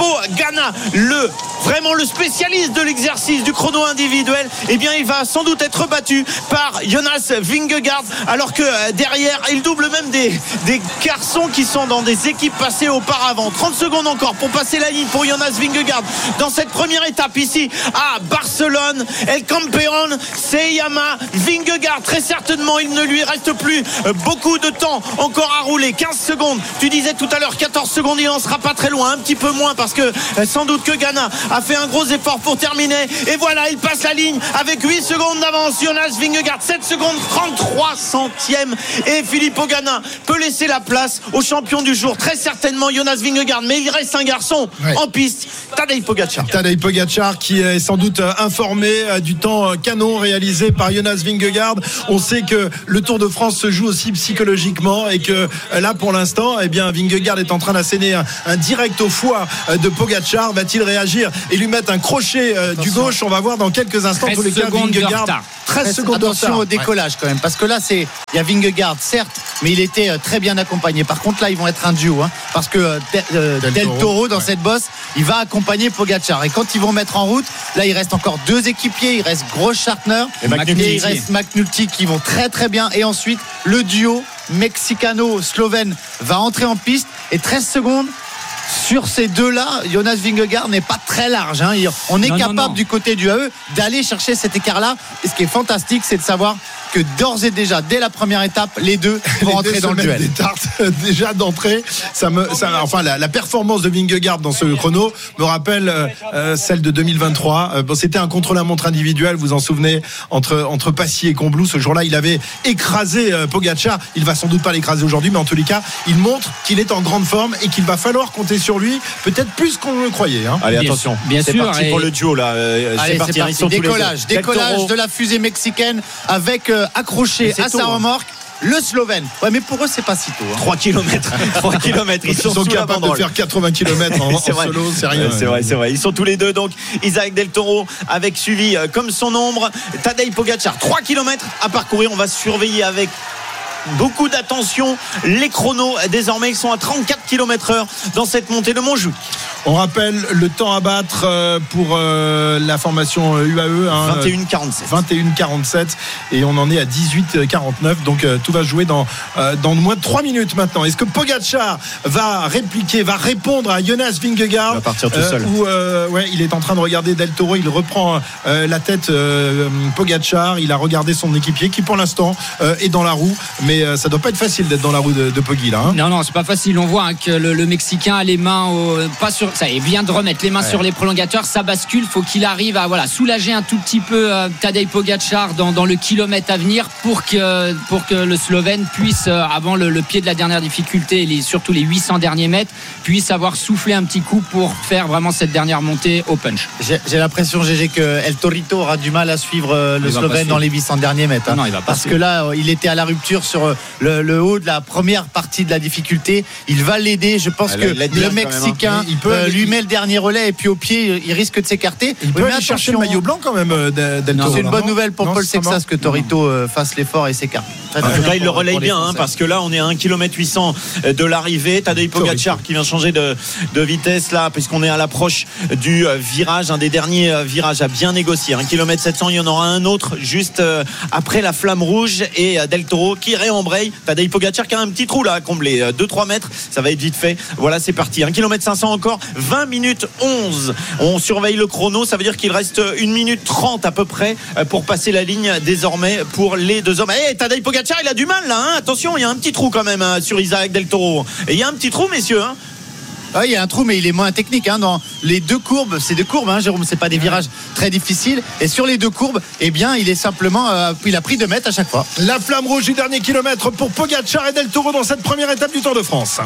Ganna, le vraiment le spécialiste de l'exercice du chrono individuel, eh bien il va sans doute être battu par Jonas Vingegaard, alors que derrière il double même des, des garçons qui sont dans des équipes passées auparavant. Trente secondes encore pour passer la ligne pour Jonas Vingegaard dans cette première étape ici à Barcelone. El Campeón se llama Vingegaard. Très certainement il ne lui reste plus beaucoup de temps encore à rouler. Quinze secondes, tu disais tout à l'heure quatorze secondes, il n'en sera pas très loin, un petit peu moins parce que sans doute que Ganna a fait un gros effort pour terminer, et voilà il passe la ligne avec huit secondes d'avance. Jonas Vingegaard, sept secondes trente-trois centièmes, et Filippo Ganna peut laisser la place au champion du jour, très certainement Jonas Vingegaard, mais il reste un garçon ouais. en piste, Tadej Pogačar. Tadej Pogačar qui est sans doute informé du temps canon réalisé par Jonas Vingegaard. On sait que le Tour de France se joue aussi psychologiquement, et que là pour l'instant eh bien Vingegaard est en train d'asséner un, un direct au foie de Pogačar. Va-t-il réagir et lui mettre un crochet euh, du gauche? On va voir dans quelques instants. Tous les cas, Vingegaard, treize secondes de attention au décollage quand même, parce que là c'est il y a Vingegaard certes, mais il était euh, très bien accompagné. Par contre là ils vont être un duo hein, parce que euh, euh, Del, Del Toro dans ouais. cette bosse il va accompagner Pogačar, et quand ils vont mettre en route, là il reste encore deux équipiers, il reste Grossschartner et, et il reste McNulty qui vont très très bien, et ensuite le duo mexicano-slovène va entrer en piste, et treize secondes sur ces deux-là, Jonas Vingegaard n'est pas très large hein. On est non, capable non, non. du côté du A E d'aller chercher cet écart-là, et ce qui est fantastique c'est de savoir que d'ores et déjà dès la première étape les deux vont les rentrer deux dans le duel. Des tartes déjà d'entrée, ça me, ça, enfin la, la performance de Vingegaard dans ce chrono me rappelle euh, celle de deux mille vingt-trois. Euh, bon, c'était un contre-la-montre individuel, vous vous en souvenez, entre entre Passy et Combloux. Ce jour-là, il avait écrasé euh, Pogačar. Il va sans doute pas l'écraser aujourd'hui, mais en tous les cas, il montre qu'il est en grande forme et qu'il va falloir compter sur lui, peut-être plus qu'on le croyait. Hein. Allez, attention, bien c'est sûr, parti et... pour le duo là. Euh, Allez, c'est parti. C'est parti. Décollage, décollage de la fusée mexicaine avec euh, accroché à sa remorque le Slovène. Ouais, mais pour eux, c'est pas si tôt. Hein. trois kilomètres. trois kilomètres. Ils, ils sont, sont capables de faire quatre-vingts kilomètres en, en solo, c'est rien. C'est vrai, c'est vrai. Ils sont tous les deux. Donc, Isaac Del Toro avec suivi euh, comme son ombre Tadej Pogačar. trois kilomètres à parcourir. On va surveiller avec beaucoup d'attention les chronos. Désormais, ils sont à trente-quatre kilomètres heure dans cette montée de Montjuïc. On rappelle le temps à battre pour la formation U A E hein, vingt et une quarante-sept vingt et une quarante-sept, et on en est à dix-huit quarante-neuf, donc tout va se jouer dans, dans moins de trois minutes maintenant. Est-ce que Pogačar va répliquer, va répondre à Jonas Vingegaard? Il va partir tout seul. euh, Ou euh, ouais, il est en train de regarder Del Toro, il reprend euh, la tête euh, Pogačar, il a regardé son équipier qui pour l'instant euh, est dans la roue, mais euh, ça doit pas être facile d'être dans la roue de, de Poggi là. Hein. Non non, c'est pas facile. On voit hein, que le, le Mexicain a les mains au, pas sur ça est bien de remettre les mains ouais. sur les prolongateurs, ça bascule, faut qu'il arrive à voilà soulager un tout petit peu euh, Tadej Pogačar dans, dans le kilomètre à venir pour que pour que le Slovène puisse euh, avant le, le pied de la dernière difficulté, les, surtout les huit cents derniers mètres, puisse avoir soufflé un petit coup pour faire vraiment cette dernière montée au punch. J'ai, j'ai l'impression G G que El Torito aura du mal à suivre euh, le Slovène dans les huit cents derniers mètres. Hein, non, il va parce que là euh, il était à la rupture sur le, le haut de la première partie de la difficulté. Il va l'aider. Je pense ah, que le Mexicain il peut euh, lui met le dernier relais, et puis au pied il risque de s'écarter. Il peut oui, aller chercher le maillot blanc quand même Del Toro. C'est une bonne nouvelle pour non, Paul Sexas que Torito euh, fasse l'effort et s'écarte. En tout cas il le relaye bien hein, parce que là on est à un kilomètre huit cents de l'arrivée. Tadej Pogačar qui vient changer de, de vitesse là, puisqu'on est à l'approche du virage, un des derniers virages à bien négocier. un kilomètre sept cents, il y en aura un autre juste après la flamme rouge, et Del Toro qui réembraye. Tadej Pogačar qui a un petit trou là à combler, deux trois mètres, ça va être vite fait. Voilà, c'est parti. un kilomètre cinq cents encore, vingt minutes onze. On surveille le chrono, ça veut dire qu'il reste une minute trente à peu près pour passer la ligne désormais pour les deux hommes. Eh, hey, Tadej Pogačar, il a du mal là, hein. Attention, il y a un petit trou quand même hein, sur Isaac Del Toro. Et il y a un petit trou, messieurs. Hein. Ah, il y a un trou, mais il est moins technique hein, dans les deux courbes. C'est des courbes, hein, Jérôme, c'est pas des virages très difficiles. Et sur les deux courbes, eh bien, il est simplement, euh, il a pris deux mètres à chaque fois. La flamme rouge du dernier kilomètre pour Pogačar et Del Toro dans cette première étape du Tour de France.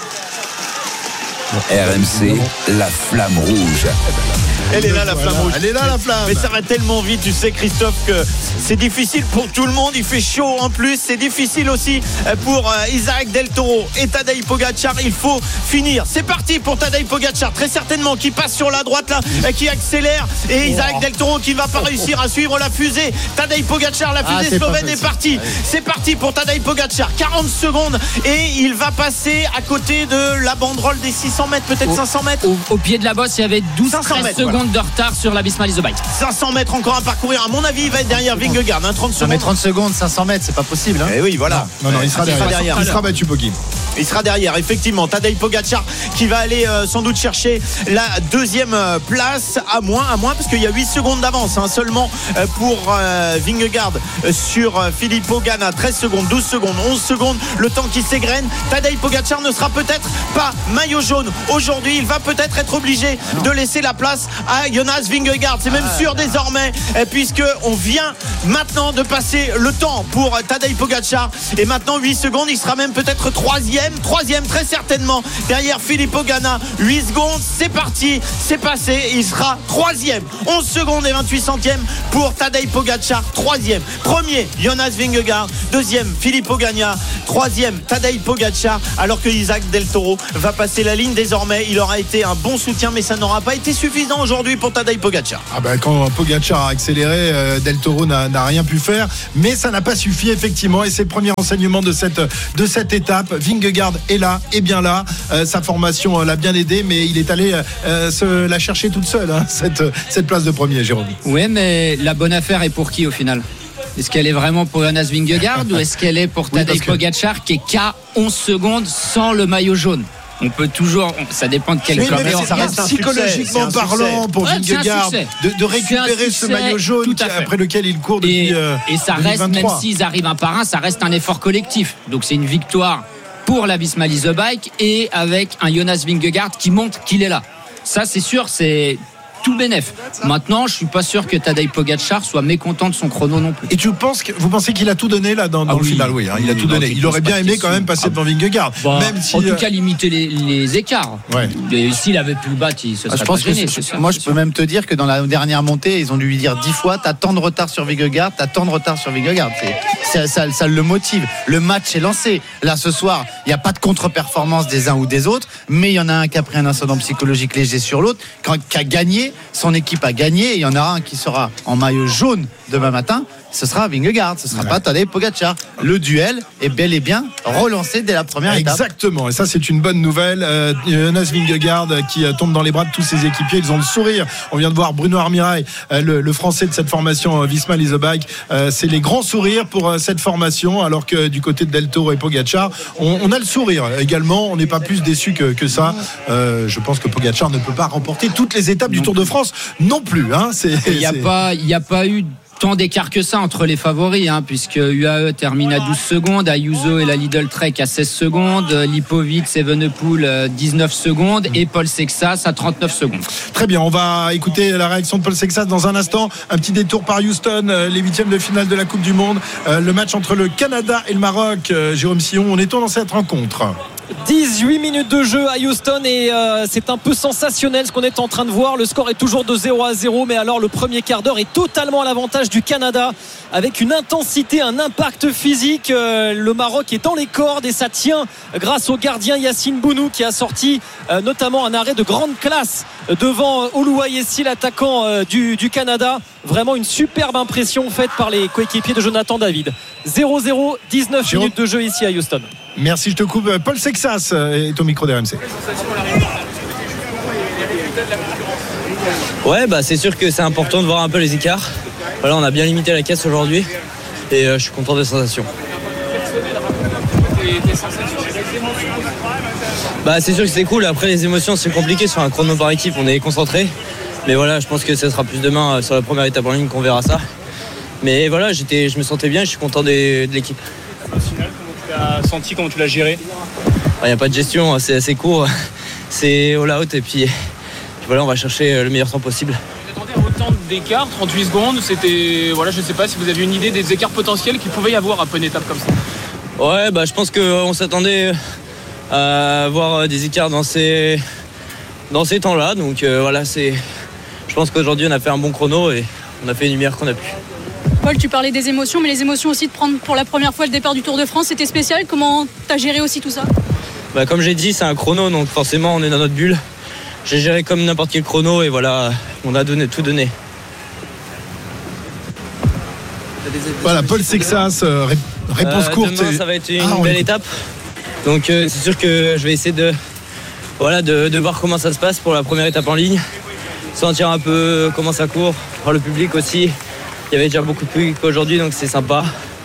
R M C, la flamme rouge. Elle est là la flamme rouge. Elle est là la flamme. Mais ça va tellement vite, tu sais Christophe, que c'est difficile pour tout le monde. Il fait chaud en plus. C'est difficile aussi pour Isaac Del Toro et Tadej Pogačar. Il faut finir. C'est parti pour Tadej Pogačar, très certainement, qui passe sur la droite là, qui accélère. Et Isaac oh. Del Toro qui ne va pas réussir à suivre la fusée. Tadej Pogačar, la fusée ah, slovène est partie. C'est parti pour Tadej Pogačar. quarante secondes et il va passer à côté de la banderole des six cents mètres, peut-être au, cinq cents mètres. Au, au pied de la bosse, il y avait douze treize secondes voilà. de retard sur l'Abyssmal Isobike. cinq cents mètres encore à parcourir. À mon avis, il va être derrière Vingegaard. Hein, trente secondes. Non, mais trente secondes, cinq cents mètres, c'est pas possible. Hein. Eh oui, voilà. Non, non, non il, sera il derrière. sera derrière. Il sera battu, Poggi. Il sera derrière, effectivement. Tadej Pogacar qui va aller euh, sans doute chercher la deuxième euh, place, à moins, à moins, parce qu'il y a huit secondes d'avance hein, seulement euh, pour euh, Vingegaard euh, sur euh, Filippo Ganna. treize secondes, douze secondes, onze secondes, le temps qui s'égrène. Tadej Pogacar ne sera peut-être pas maillot jaune aujourd'hui. Il va peut-être être obligé de laisser la place à Jonas Vingegaard. C'est même sûr désormais, euh, puisque on vient maintenant de passer le temps pour Tadej Pogacar. Et maintenant, huit secondes, il sera même peut-être troisième. Troisième très certainement derrière Filippo Ganna. Huit secondes, c'est parti, c'est passé, il sera troisième. Onze secondes et vingt-huit centièmes pour Tadej Pogacar. Troisième, premier Jonas Vingegaard. Deuxième Filippo Ganna. Troisième Tadej Pogacar. Alors que Isaac Del Toro va passer la ligne désormais. Il aura été un bon soutien, mais ça n'aura pas été suffisant aujourd'hui pour Tadej Pogacar. Ah ben quand Pogacar a accéléré, euh, Del Toro n'a, n'a rien pu faire, mais ça n'a pas suffi effectivement. Et c'est le premier enseignement de cette de cette étape. Vingegaard est là, est bien là. Euh, sa formation euh, l'a bien aidé, mais il est allé euh, se la chercher toute seule, hein, cette, cette place de premier, Jérôme. Oui, mais la bonne affaire est pour qui au final ? Est-ce qu'elle est vraiment pour Jonas Vingegaard ou est-ce qu'elle est pour Tadej oui, que... Pogacar qui est qu'à onze secondes sans le maillot jaune ? On peut toujours, ça dépend de quel club. Ça reste psychologiquement parlant pour ouais, Vingegaard de, de récupérer ce maillot jaune après lequel il court depuis. Et, euh, et ça reste, même s'ils arrivent un par un, ça reste un effort collectif. Donc c'est une victoire pour l'Abyssmal Isobike et avec un Jonas Vingegaard qui montre qu'il est là. Ça c'est sûr, c'est tout bénef. Maintenant, je suis pas sûr que Tadej Pogacar soit mécontent de son chrono non plus. Et tu penses que, vous pensez qu'il a tout donné là dans, dans ah, le oui, final? Oui, hein, il a oui, tout donné. Il aurait bien aimé quand même passer ah, devant Vingegaard. Bah, même si, en tout cas, limiter les, les écarts. Ouais. Et s'il avait pu le battre, il se serait ah, je pense pas gêné. Que c'est, moi, je peux même te dire que dans la dernière montée, ils ont dû lui dire dix fois, t'as tant de retard sur Vingegaard, t'as tant de retard sur Vingegaard. C'est, ça, ça, ça le motive. Le match est lancé. Là, ce soir, il n'y a pas de contre-performance des uns ou des autres, mais il y en a un qui a pris un incident psychologique léger sur l'autre, qui a gagné, son équipe a gagné, il y en aura un qui sera en maillot jaune demain matin, ce sera Vingegaard, ce sera ouais. pas Tadej Pogacar. Le duel est bel et bien relancé dès la première étape. Exactement, et ça c'est une bonne nouvelle. euh, Jonas Vingegaard qui euh, tombe dans les bras de tous ses équipiers, ils ont le sourire. On vient de voir Bruno Armirail, euh, le, le français de cette formation euh, Visma Isobike, euh, c'est les grands sourires pour euh, cette formation, alors que du côté de Del Toro et Pogacar, on, on a le sourire également, on n'est pas plus déçu que, que ça. euh, je pense que Pogacar ne peut pas remporter toutes les étapes du Tour de France non plus, hein. Il n'y a, a pas eu tant d'écart que ça entre les favoris, hein, puisque U A E termine à douze secondes, Ayuso et la Lidl Trek à seize secondes, Lipovic, Evenepoel dix-neuf secondes et Paul Sexas à trente-neuf secondes. Très bien, on va écouter la réaction de Paul Sexas dans un instant. Un petit détour par Houston, les huitièmes de finale de la Coupe du Monde, le match entre le Canada et le Maroc. Jérôme Sillon, on est dans cette rencontre. dix-huit minutes de jeu à Houston et euh, c'est un peu sensationnel ce qu'on est en train de voir. Le score est toujours de zéro à zéro, mais alors le premier quart d'heure est totalement à l'avantage du Canada avec une intensité, un impact physique. Euh, le Maroc est dans les cordes et ça tient grâce au gardien Yassine Bounou qui a sorti euh, notamment un arrêt de grande classe devant euh, Oluwayesi, l'attaquant euh, du, du Canada. Vraiment une superbe impression faite par les coéquipiers de Jonathan David. zéro zéro, dix-neuf Jérôme. Minutes de jeu ici à Houston. Merci, je te coupe. Paul Sexas est au micro d'R M C. Ouais, bah c'est sûr que c'est important de voir un peu les écarts. Voilà, on a bien limité la caisse aujourd'hui et euh, je suis content des sensations. Bah c'est sûr que c'est cool. Après les émotions c'est compliqué sur un chrono par équipe, on est concentré. Mais voilà, je pense que ce sera plus demain sur la première étape en ligne qu'on verra ça. Mais voilà, j'étais, je me sentais bien, je suis content des, de l'équipe. Au final, comment tu l'as senti, comment tu l'as géré? Il n'y a pas de gestion, c'est assez court. C'est all out et puis, puis voilà, on va chercher le meilleur temps possible. Vous attendez autant d'écart, trente-huit secondes, c'était, voilà, je ne sais pas si vous avez une idée des écarts potentiels qu'il pouvait y avoir après une étape comme ça. Ouais, bah, je pense qu'on s'attendait à avoir des écarts dans ces, dans ces temps-là. Donc euh, voilà, c'est, je pense qu'aujourd'hui on a fait un bon chrono et on a fait une lumière qu'on a pu. Paul, tu parlais des émotions, mais les émotions aussi de prendre pour la première fois le départ du Tour de France, c'était spécial. Comment tu as géré aussi tout ça? Bah, comme j'ai dit, c'est un chrono, donc forcément on est dans notre bulle. J'ai géré comme n'importe quel chrono et voilà, on a donné, tout donné. Voilà, Paul Sexas, euh, ré- réponse euh, courte. Demain, et... ça va être une ah, belle étape. Donc euh, c'est sûr que je vais essayer de, voilà, de, de voir comment ça se passe pour la première étape en ligne, sentir un peu comment ça court, voir le public aussi. Il y avait déjà beaucoup de public aujourd'hui, donc c'est sympa.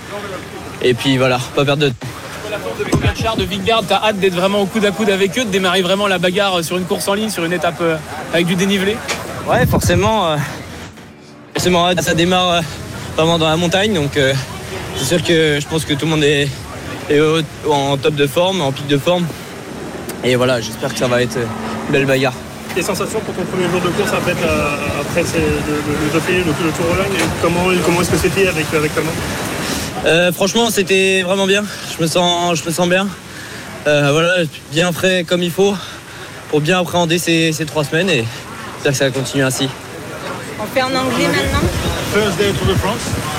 Et puis voilà, pas perdre de temps. La force de Pogačar, de Vingegaard, t'as hâte d'être vraiment au coude à coude avec eux, de démarrer vraiment la bagarre sur une course en ligne, sur une étape avec du dénivelé? Ouais, forcément. Euh, forcément, ça démarre euh, vraiment dans la montagne, donc euh, c'est sûr que je pense que tout le monde est, est au, en top de forme, en pic de forme. Et voilà, j'espère que ça va être une belle bagarre. Tes sensations pour ton premier jour de course après, ta, après ces, le, le, le, le, le Tour Pologne, comment, comment est-ce que c'était avec, avec Thomas? Euh, franchement, c'était vraiment bien. Je me sens, je me sens bien. Euh, voilà, bien frais comme il faut pour bien appréhender ces, ces trois semaines et j'espère que ça va continuer ainsi. On fait en anglais maintenant. First day Tour de France.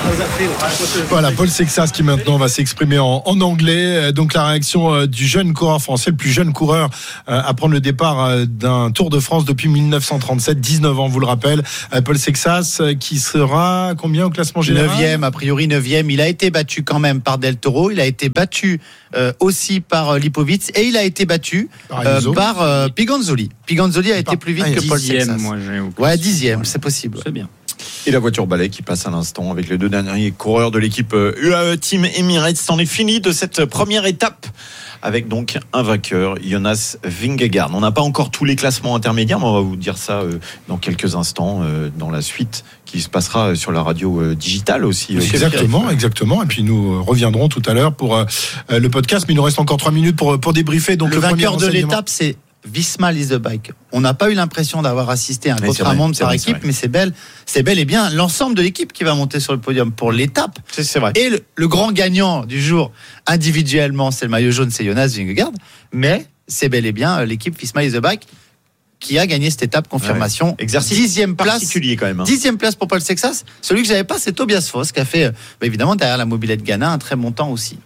Voilà, Paul Sexas qui maintenant va s'exprimer en, en anglais. Donc la réaction du jeune coureur français, le plus jeune coureur à prendre le départ d'un Tour de France depuis dix-neuf cent trente-sept, dix-neuf ans, vous le rappelle. Paul Sexas qui sera combien au classement général? neuvième, a priori neuvième. Il a été battu quand même par Del Toro. Il a été battu euh, aussi par euh, Lipovic et il a été battu par, euh, par euh, Piganzoli. Piganzoli a été plus vite ah, que Paul Sexas. Moi, j'ai ouais, dixième, c'est possible. C'est bien. Et la voiture balai qui passe à l'instant avec les deux derniers coureurs de l'équipe U A E Team Emirates. C'en est fini de cette première étape avec donc un vainqueur, Jonas Vingegaard. On n'a pas encore tous les classements intermédiaires, mais on va vous dire ça dans quelques instants dans la suite qui se passera sur la radio digitale aussi. Exactement, exactement. Et puis nous reviendrons tout à l'heure pour le podcast, mais il nous reste encore trois minutes pour, pour débriefer. Donc le, le vainqueur de l'étape, c'est Visma Lease the Bike. On n'a pas eu l'impression d'avoir assisté à un contre-la-montre par équipe, mais c'est belle, c'est bel et bien l'ensemble de l'équipe qui va monter sur le podium pour l'étape. C'est, c'est vrai. Et le, le grand gagnant du jour, individuellement, c'est le maillot jaune, c'est Jonas Vingegaard, mais c'est bel et bien l'équipe Visma Lease the Bike qui a gagné cette étape, confirmation. Ouais. Exercice dixième place, particulier quand même. Hein. Dixième place pour Paul Sexas. Celui que j'avais pas, c'est Tobias Foss qui a fait, bah évidemment, derrière la mobilette Ghana, un très bon temps aussi.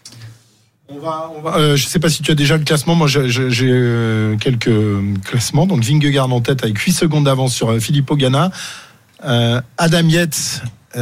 On va, on va, euh, je ne sais pas si tu as déjà le classement. Moi, j'ai, j'ai euh, quelques classements. Donc, Vingegaard en tête avec huit secondes d'avance sur euh, Filippo Ganna. Euh, Adam Yates.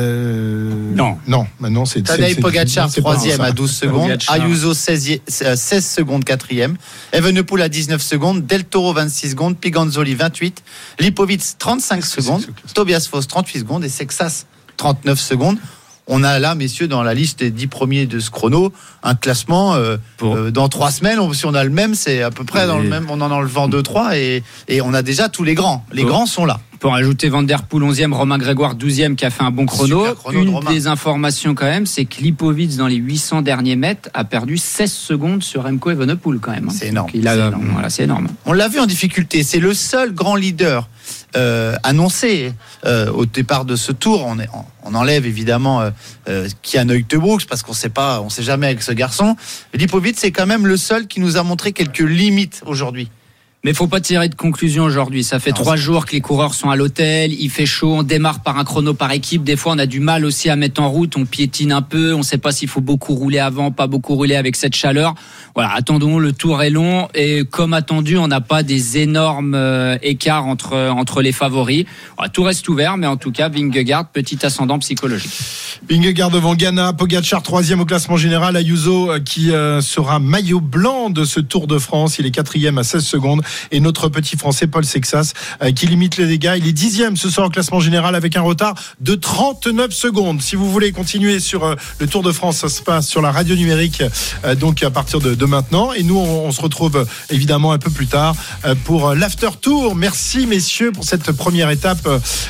Euh, non. Non, maintenant c'est. Tadej Pogačar, troisième à douze secondes. Pogačar. Ayuso, seize secondes, quatrième. Evenepoel à dix-neuf secondes. Del Toro, vingt-six secondes. Piganzoli, vingt-huit. Lipovic, trente-cinq secondes. Tobias Foss, trente-huit secondes. Et Sexas, trente-neuf secondes. On a là, messieurs, dans la liste des dix premiers de ce chrono, un classement euh, euh, dans trois semaines. On, si on a le même, c'est à peu près dans le même. On en enlevant deux, trois et, et on a déjà tous les grands. Les grands sont là. Pour ajouter Van Der Poel onzième, Romain Grégoire douzième qui a fait un bon chrono. chrono Une de des informations quand même, c'est que Lipovic dans les huit cents derniers mètres a perdu seize secondes sur Remco Evenepoel quand même. Hein. C'est énorme. Il a, c'est énorme. Voilà, c'est énorme. On l'a vu en difficulté. C'est le seul grand leader euh, annoncé euh, au départ de ce tour. On, est, on enlève évidemment euh, euh, Kian Uijtebroeks parce qu'on sait pas, on sait jamais avec ce garçon. Lipovic, c'est quand même le seul qui nous a montré quelques limites aujourd'hui. Mais faut pas tirer de conclusion aujourd'hui. Ça fait non, trois jours que les coureurs sont à l'hôtel. Il fait chaud. On démarre par un chrono par équipe. Des fois, on a du mal aussi à mettre en route. On piétine un peu. On sait pas s'il faut beaucoup rouler avant, pas beaucoup rouler avec cette chaleur. Voilà. Attendons. Le tour est long et comme attendu, on n'a pas des énormes euh, écarts entre entre les favoris. Voilà, tout reste ouvert, mais en tout cas, Vingegaard, petit ascendant psychologique. Vingegaard devant Ganna, Pogačar troisième au classement général, Ayuso qui euh, sera maillot blanc de ce Tour de France. Il est quatrième à seize secondes. Et notre petit Français Paul Sexas euh, qui limite les dégâts. Il est dixième ce soir au classement général avec un retard de trente-neuf secondes. Si vous voulez continuer sur euh, le Tour de France, ça se passe sur la radio numérique euh, donc à partir de, de maintenant. Et nous, on, on se retrouve euh, évidemment un peu plus tard euh, pour euh, l'after tour. Merci messieurs pour cette première étape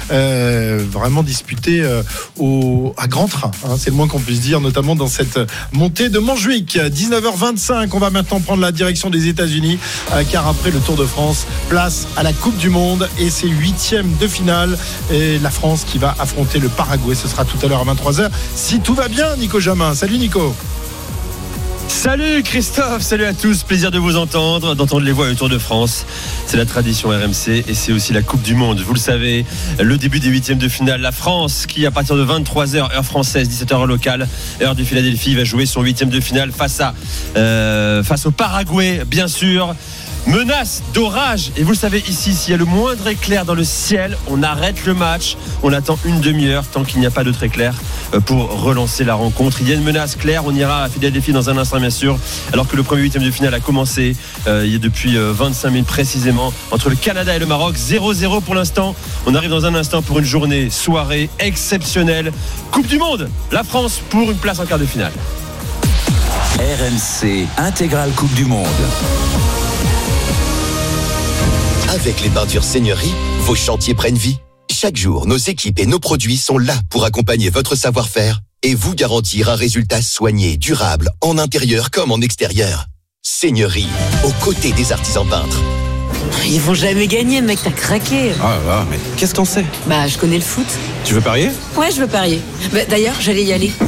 euh, vraiment disputée euh, au, à grand train. Hein, c'est le moins qu'on puisse dire, notamment dans cette montée de Montjuic. dix-neuf heures vingt-cinq, on va maintenant prendre la direction des États-Unis euh, car après le Tour de France, place à la Coupe du Monde et c'est huitième de finale et la France qui va affronter le Paraguay. Ce sera tout à l'heure à vingt-trois heures si tout va bien. Nico Jamin, salut Nico. Salut Christophe, salut à tous, plaisir de vous entendre, d'entendre les voix du Tour de France. C'est la tradition R M C et c'est aussi la Coupe du Monde. Vous le savez, le début des huitièmes de finale, la France qui à partir de vingt-trois heures heure française, dix-sept heures locale, heure de Philadelphie, va jouer son huitième de finale face à euh, face au Paraguay, bien sûr. Menace d'orage. Et vous le savez, ici, s'il y a le moindre éclair dans le ciel, on arrête le match. On attend une demi-heure tant qu'il n'y a pas d'autre éclair pour relancer la rencontre. Il y a une menace claire. On ira à Philadelphie dans un instant, bien sûr. Alors que le premier huitième de finale a commencé euh, il y a depuis euh, vingt-cinq minutes précisément entre le Canada et le Maroc. zéro zéro pour l'instant. On arrive dans un instant pour une journée, soirée exceptionnelle. Coupe du Monde. La France pour une place en quart de finale. R M C Intégrale Coupe du Monde. Avec les peintures Seigneurie, vos chantiers prennent vie. Chaque jour, nos équipes et nos produits sont là pour accompagner votre savoir-faire et vous garantir un résultat soigné, durable, en intérieur comme en extérieur. Seigneurie, aux côtés des artisans peintres. Ils vont jamais gagner, mec, t'as craqué. Ah là, mais qu'est-ce qu'on sait? Bah, je connais le foot. Tu veux parier? Ouais, je veux parier. Bah, d'ailleurs, j'allais y aller.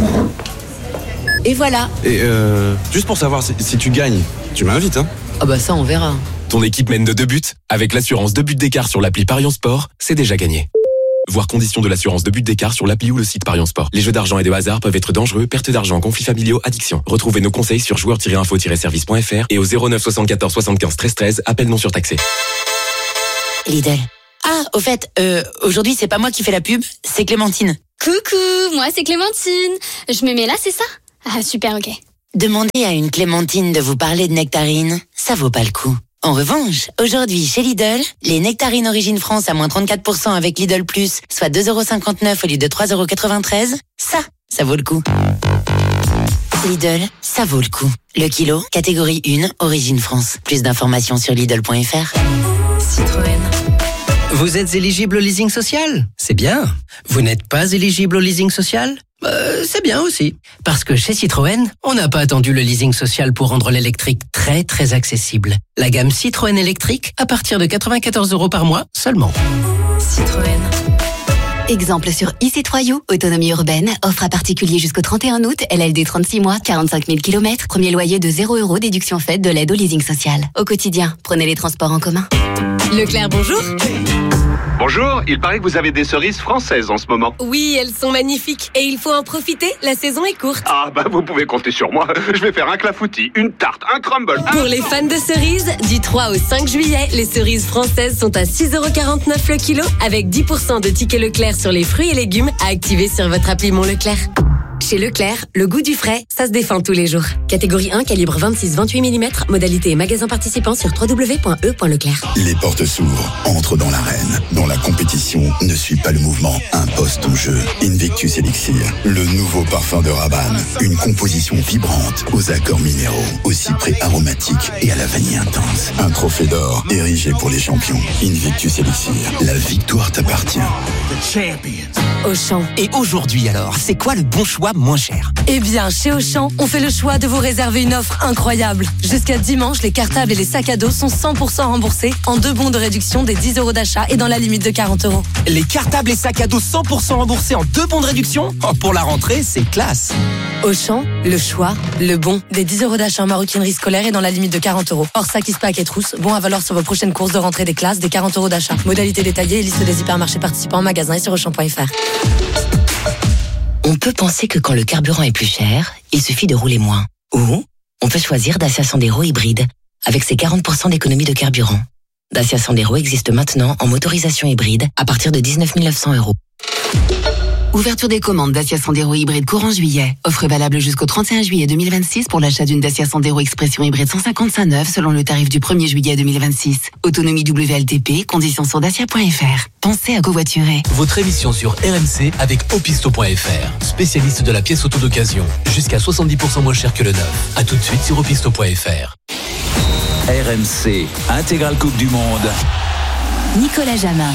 Et voilà. Et euh, juste pour savoir, si, si tu gagnes, tu m'invites, hein? Ah bah ça, on verra. Ton équipe mène de deux buts. Avec l'assurance deux buts d'écart sur l'appli Parion Sport, c'est déjà gagné. Voir conditions de l'assurance deux buts d'écart sur l'appli ou le site Parion Sport. Les jeux d'argent et de hasard peuvent être dangereux, perte d'argent, conflits familiaux, addiction. Retrouvez nos conseils sur joueurs tiret info tiret service point f r et au zéro neuf soixante-quatorze soixante-quinze treize treize, appel non surtaxé. Lidl. Ah, au fait, euh, aujourd'hui, c'est pas moi qui fais la pub, c'est Clémentine. Coucou, moi c'est Clémentine. Je me mets là, c'est ça? Ah, super, ok. Demandez à une Clémentine de vous parler de nectarines, ça vaut pas le coup. En revanche, aujourd'hui, chez Lidl, les nectarines Origine France à moins trente-quatre pour cent avec Lidl Plus, soit deux euros cinquante-neuf au lieu de trois euros quatre-vingt-treize, ça, ça vaut le coup. Lidl, ça vaut le coup. Le kilo, catégorie un, Origine France. Plus d'informations sur Lidl point f r. Citroën. Vous êtes éligible au leasing social? C'est bien. Vous n'êtes pas éligible au leasing social? Euh, c'est bien aussi. Parce que chez Citroën, on n'a pas attendu le leasing social pour rendre l'électrique très très accessible. La gamme Citroën électrique à partir de quatre-vingt-quatorze euros par mois seulement. Citroën. Exemple sur e-C trois U, autonomie urbaine, offre à particulier jusqu'au trente et un août, L L D trente-six mois, quarante-cinq mille kilomètres, premier loyer de zéro euros, déduction faite de l'aide au leasing social. Au quotidien, prenez les transports en commun. Leclerc, bonjour. Bonjour, il paraît que vous avez des cerises françaises en ce moment. Oui, elles sont magnifiques et il faut en profiter, la saison est courte. Ah bah vous pouvez compter sur moi, je vais faire un clafoutis, une tarte, un crumble. Un... Pour les fans de cerises, du trois au cinq juillet, les cerises françaises sont à six euros quarante-neuf le kilo avec dix pour cent de tickets Leclerc sur les fruits et légumes à activer sur votre appli Mon Leclerc. Chez Leclerc, le goût du frais, ça se défend tous les jours. Catégorie un, calibre vingt-six vingt-huit millimètres, modalité et magasin participant sur w w w point e point leclerc. Les portes s'ouvrent, entre dans l'arène. Dans la compétition, ne suit pas le mouvement, impose ton jeu. Invictus Elixir, le nouveau parfum de Rabanne. Une composition vibrante, aux accords minéraux, au cyprès aromatique et à la vanille intense. Un trophée d'or, érigé pour les champions. Invictus Elixir, la victoire t'appartient. Auchan. Et aujourd'hui alors, c'est quoi le bon choix moins cher? Eh bien, chez Auchan, on fait le choix de vous réserver une offre incroyable. Jusqu'à dimanche, les cartables et les sacs à dos sont cent pour cent remboursés en deux bons de réduction des dix euros d'achat et dans la limite de quarante euros. Les cartables et sacs à dos cent pour cent remboursés en deux bons de réduction? Oh, pour la rentrée, c'est classe. Auchan, le choix, le bon. Des dix euros d'achat en maroquinerie scolaire et dans la limite de quarante euros. Hors sac, pack et trousse, bon à valoir sur vos prochaines courses de rentrée des classes, des quarante euros d'achat. Modalité détaillée et liste des hypermarchés participants en magasin et sur auchan point f r. On peut penser que quand le carburant est plus cher, il suffit de rouler moins. Ou on peut choisir Dacia Sandero hybride, avec ses quarante pour cent d'économie de carburant. Dacia Sandero existe maintenant en motorisation hybride à partir de dix-neuf mille neuf cents euros. Ouverture des commandes Dacia Sandero hybride courant juillet. Offre valable jusqu'au trente et un juillet deux mille vingt-six pour l'achat d'une Dacia Sandero Expression hybride cent cinquante-cinq neuve selon le tarif du premier juillet deux mille vingt-six. Autonomie W L T P, conditions sur dacia point f r. Pensez à covoiturer. Votre émission sur R M C avec opisto point f r. Spécialiste de la pièce auto d'occasion. Jusqu'à soixante-dix pour cent moins cher que le neuf. A tout de suite sur opisto point f r. R M C, Intégrale Coupe du Monde. Nicolas Jamin.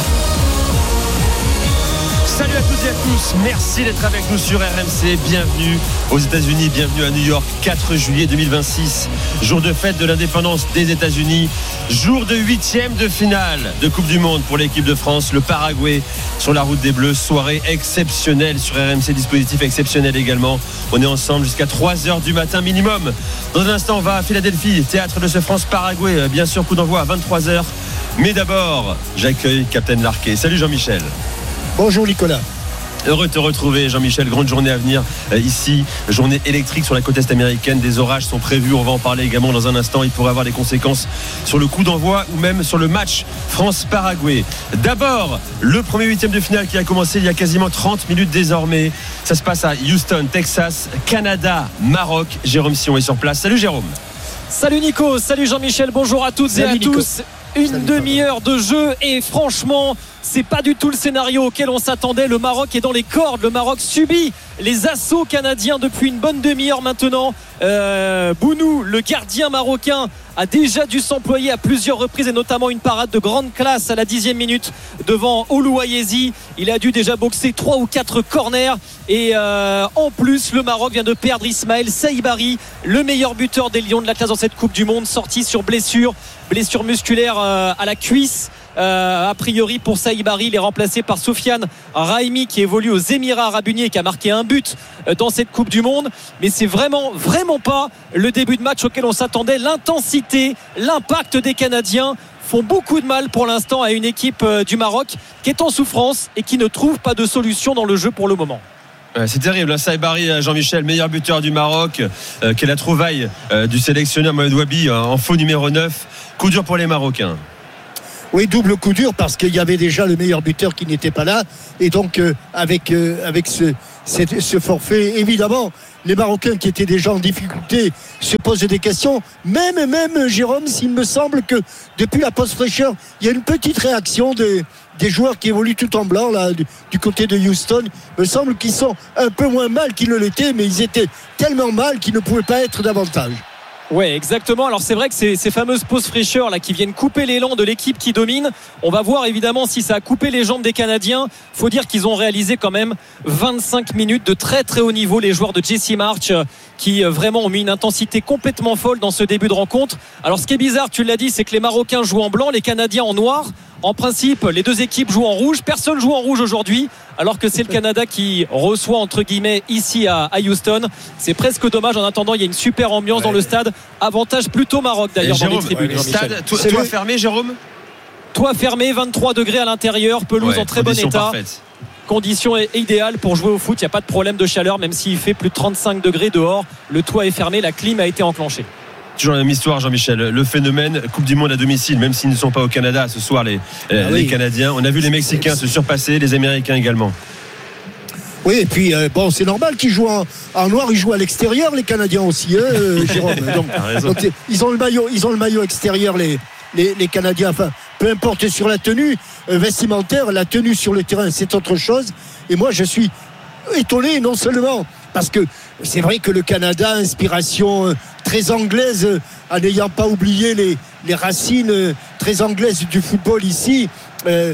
Salut à toutes et à tous, merci d'être avec nous sur R M C, bienvenue aux États-Unis, bienvenue à New York, quatre juillet deux mille vingt-six, jour de fête de l'indépendance des États-Unis, jour de huitième de finale de Coupe du Monde pour l'équipe de France, le Paraguay sur la route des Bleus, soirée exceptionnelle sur R M C, dispositif exceptionnel également, on est ensemble jusqu'à trois heures du matin minimum. Dans un instant on va à Philadelphie, théâtre de ce France-Paraguay, bien sûr coup d'envoi à vingt-trois heures, mais d'abord j'accueille Captain Larquet. Salut Jean-Michel. Bonjour Nicolas. Heureux de te retrouver, Jean-Michel. Grande journée à venir euh, ici. Journée électrique sur la côte est américaine. Des orages sont prévus. On va en parler également dans un instant. Il pourrait avoir des conséquences sur le coup d'envoi ou même sur le match France-Paraguay. D'abord, le premier huitième de finale qui a commencé il y a quasiment trente minutes désormais. Ça se passe à Houston, Texas. Canada, Maroc. Jérôme Sion est sur place. Salut Jérôme. Salut Nico, salut Jean-Michel. Bonjour à toutes salut et à Nico. tous. Une Salut, demi-heure de jeu et franchement c'est pas du tout le scénario auquel on s'attendait. Le Maroc est dans les cordes, le Maroc subit les assauts canadiens depuis une bonne demi-heure maintenant. euh, Bounou, le gardien marocain, a déjà dû s'employer à plusieurs reprises et notamment une parade de grande classe à la dixième minute devant Oluwayezi. Il a dû déjà boxer trois ou quatre corners et euh, en plus le Maroc vient de perdre Ismaël Saïbari, le meilleur buteur des Lions de la classe dans cette Coupe du Monde, sorti sur blessure blessure musculaire euh, à la cuisse. Euh, a priori pour Saïbari, il est remplacé par Soufiane Raimi qui évolue aux Émirats Arabes Unis et qui a marqué un but euh, dans cette Coupe du Monde. Mais c'est vraiment vraiment pas le début de match auquel on s'attendait. L'intensité, l'impact des Canadiens font beaucoup de mal pour l'instant à une équipe euh, du Maroc qui est en souffrance et qui ne trouve pas de solution dans le jeu pour le moment. C'est terrible, hein. Saïbari, Jean-Michel, meilleur buteur du Maroc, euh, qui est la trouvaille euh, du sélectionneur Mohamed Wabi euh, en faux numéro neuf. Coup dur pour les Marocains. Oui, double coup dur parce qu'il y avait déjà le meilleur buteur qui n'était pas là. Et donc, euh, avec, euh, avec ce, ce, ce forfait, évidemment, les Marocains qui étaient déjà en difficulté se posent des questions. Même, même Jérôme, s'il me semble que depuis la pause fraîcheur, il y a une petite réaction des, des joueurs qui évoluent tout en blanc là, du, du côté de Houston. Il me semble qu'ils sont un peu moins mal qu'ils ne l'étaient, mais ils étaient tellement mal qu'ils ne pouvaient pas être davantage. Ouais, exactement. Alors c'est vrai que ces, ces fameuses pauses fraîcheurs là qui viennent couper l'élan de l'équipe qui domine, on va voir évidemment si ça a coupé les jambes des Canadiens. Faut dire qu'ils ont réalisé quand même vingt-cinq minutes de très très haut niveau, les joueurs de Jesse March qui vraiment ont mis une intensité complètement folle dans ce début de rencontre. Alors ce qui est bizarre, tu l'as dit, c'est que les Marocains jouent en blanc, les Canadiens en noir. En principe, les deux équipes jouent en rouge. Personne joue en rouge aujourd'hui, alors que c'est le Canada qui reçoit entre guillemets ici à, à Houston. C'est presque dommage. En attendant, il y a une super ambiance ouais. dans le stade. Avantage plutôt Maroc d'ailleurs Jérôme, dans les tribunes. Ouais, stade, toi, toi fermé, Jérôme. Toit fermé, vingt-trois degrés à l'intérieur, pelouse ouais, en très bon état. Parfaite. Condition idéale pour jouer au foot. Il n'y a pas de problème de chaleur, même s'il fait plus de trente-cinq degrés dehors. Le toit est fermé, la clim a été enclenchée. Toujours la même histoire, Jean-Michel. Le phénomène Coupe du Monde à domicile, même s'ils ne sont pas au Canada ce soir, les, ah les oui. Canadiens. On a vu les Mexicains se surpasser, les Américains également. Oui, et puis euh, bon, c'est normal qu'ils jouent en, en noir, ils jouent à l'extérieur, les Canadiens aussi, hein, euh, Jérôme. Donc, donc, ils ont le maillot, ils ont le maillot extérieur, les, les, les Canadiens. Enfin, peu importe sur la tenue euh, vestimentaire, la tenue sur le terrain, c'est autre chose. Et moi, je suis étonné, non seulement parce que c'est vrai que le Canada, inspiration euh, très anglaise, euh, en n'ayant pas oublié les, les racines euh, très anglaises du football ici, euh,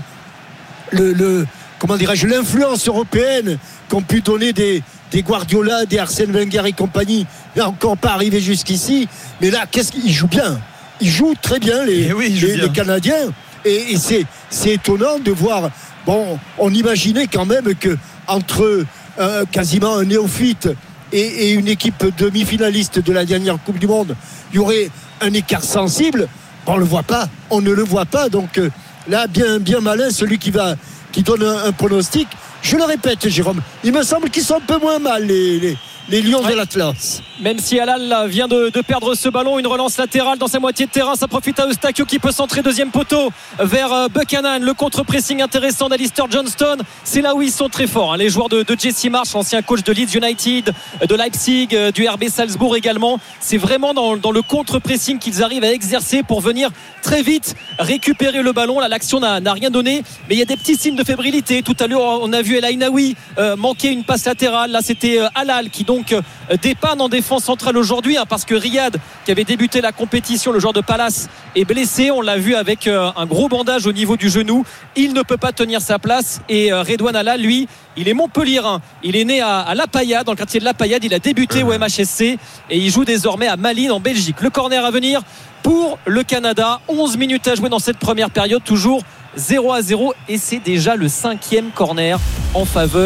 le, le comment dirais-je, l'influence européenne qu'ont pu donner des, des Guardiola, des Arsène Wenger et compagnie, n'est encore pas arrivé jusqu'ici. Mais là, qu'est-ce qu'ils jouent bien? Ils jouent très bien, les, oui, les, bien. les Canadiens. Et, et c'est, c'est étonnant de voir. Bon, on imaginait quand même que entre euh, quasiment un néophyte et, et une équipe demi-finaliste de la dernière Coupe du Monde, il y aurait un écart sensible. Bon, on le voit pas, on ne le voit pas. Donc euh, là, bien, bien malin celui qui va, qui donne un, un pronostic. Je le répète, Jérôme, il me semble qu'ils sont un peu moins mal, les, les, les Lions ouais. de l'Atlas. Même si Alal vient de, de perdre ce ballon, une relance latérale dans sa moitié de terrain, ça profite à Eustakio qui peut centrer deuxième poteau vers Buchanan. Le contre-pressing intéressant d'Alistair Johnston, c'est là où ils sont très forts, hein. Les joueurs de, de Jesse Marsh, ancien coach de Leeds United, de Leipzig, du R B Salzbourg également, c'est vraiment dans, dans le contre-pressing qu'ils arrivent à exercer pour venir très vite récupérer le ballon. Là, l'action n'a, n'a rien donné, mais il y a des petits signes de fébrilité. Tout à l'heure, on a vu El Ainaoui euh, manquer une passe latérale. Là, c'était euh, Alal qui donc euh, dépanne en défense centrale aujourd'hui, hein, parce que Riyad, qui avait débuté la compétition, le joueur de Palace, est blessé. On l'a vu avec euh, un gros bandage au niveau du genou. Il ne peut pas tenir sa place. Et euh, Redouane Alal, lui, il est Montpellierin. Il est né à, à La Paillade, dans le quartier de La Paillade. Il a débuté au M H S C et il joue désormais à Malines en Belgique. Le corner à venir pour le Canada. onze minutes à jouer dans cette première période, toujours zéro à zéro, et c'est déjà le cinquième corner en faveur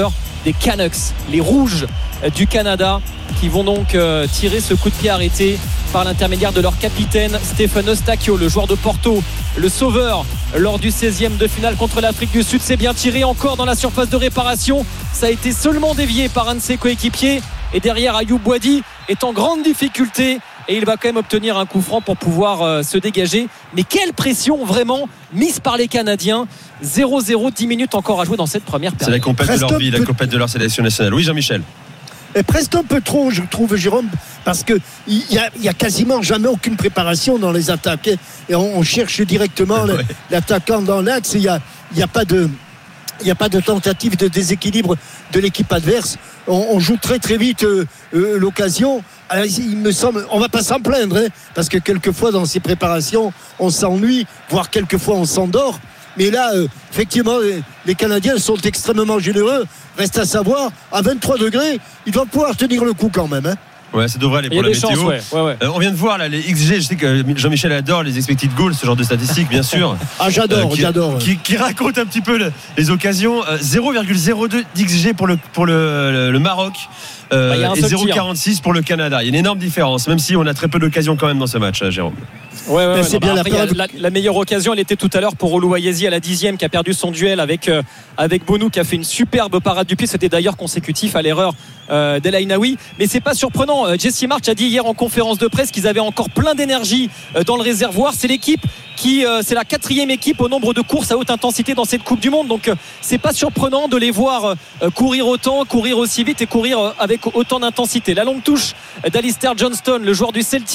des Canucks, les Rouges du Canada, qui vont donc euh, tirer ce coup de pied arrêté par l'intermédiaire de leur capitaine Stephen Eustáquio, le joueur de Porto, le sauveur lors du seizième de finale contre l'Afrique du Sud. C'est bien tiré encore dans la surface de réparation. Ça a été seulement dévié par un de ses coéquipiers. Et derrière, Ayoub Boadi est en grande difficulté et il va quand même obtenir un coup franc pour pouvoir euh, se dégager. Mais quelle pression vraiment mise par les Canadiens. zéro zéro, dix minutes encore à jouer dans cette première période. C'est la compète de leur vie, la compète de leur sélection nationale. Oui, Jean-Michel. Et presque un peu trop, je trouve, Jérôme, parce qu'il n'y a, y a quasiment jamais aucune préparation dans les attaques. Et on, on cherche directement ouais. l'attaquant dans l'axe. Il n'y a, y a pas de... Il n'y a pas de tentative de déséquilibre de l'équipe adverse. On, on joue très très vite euh, euh, l'occasion. Alors, il me semble, on va pas s'en plaindre, hein, parce que quelquefois dans ces préparations, on s'ennuie, voire quelquefois on s'endort. Mais là, euh, effectivement, les, les Canadiens sont extrêmement généreux. Reste à savoir, à vingt-trois degrés, ils doivent pouvoir tenir le coup quand même. Hein. Ouais, ça devrait aller pour la météo. Chances, ouais, ouais, ouais. Euh, on vient de voir là les X G. Je sais que Jean-Michel adore les expected goals, ce genre de statistiques, bien sûr. Ah, j'adore, euh, qui, j'adore. Qui, qui raconte un petit peu le, les occasions. Euh, zéro virgule zéro deux d'X G pour le pour le, le, le Maroc euh, bah, et zéro virgule quarante-six pour le Canada. Il y a une énorme différence, même si on a très peu d'occasions quand même dans ce match, Jérôme. Ouais, ouais, ouais, c'est non, bien bah, après, la, la, la meilleure occasion, elle était tout à l'heure pour Oluwayezi à la dixième, qui a perdu son duel avec euh, avec Bonou, qui a fait une superbe parade du pied. C'était d'ailleurs consécutif à l'erreur euh, d'El Ainaoui. Mais c'est pas surprenant. Euh, Jesse March a dit hier en conférence de presse qu'ils avaient encore plein d'énergie euh, dans le réservoir. C'est l'équipe qui, euh, c'est la quatrième équipe au nombre de courses à haute intensité dans cette Coupe du Monde. Donc euh, c'est pas surprenant de les voir euh, courir autant, courir aussi vite et courir euh, avec autant d'intensité. La longue touche d'Alistair Johnston, le joueur du Celtic.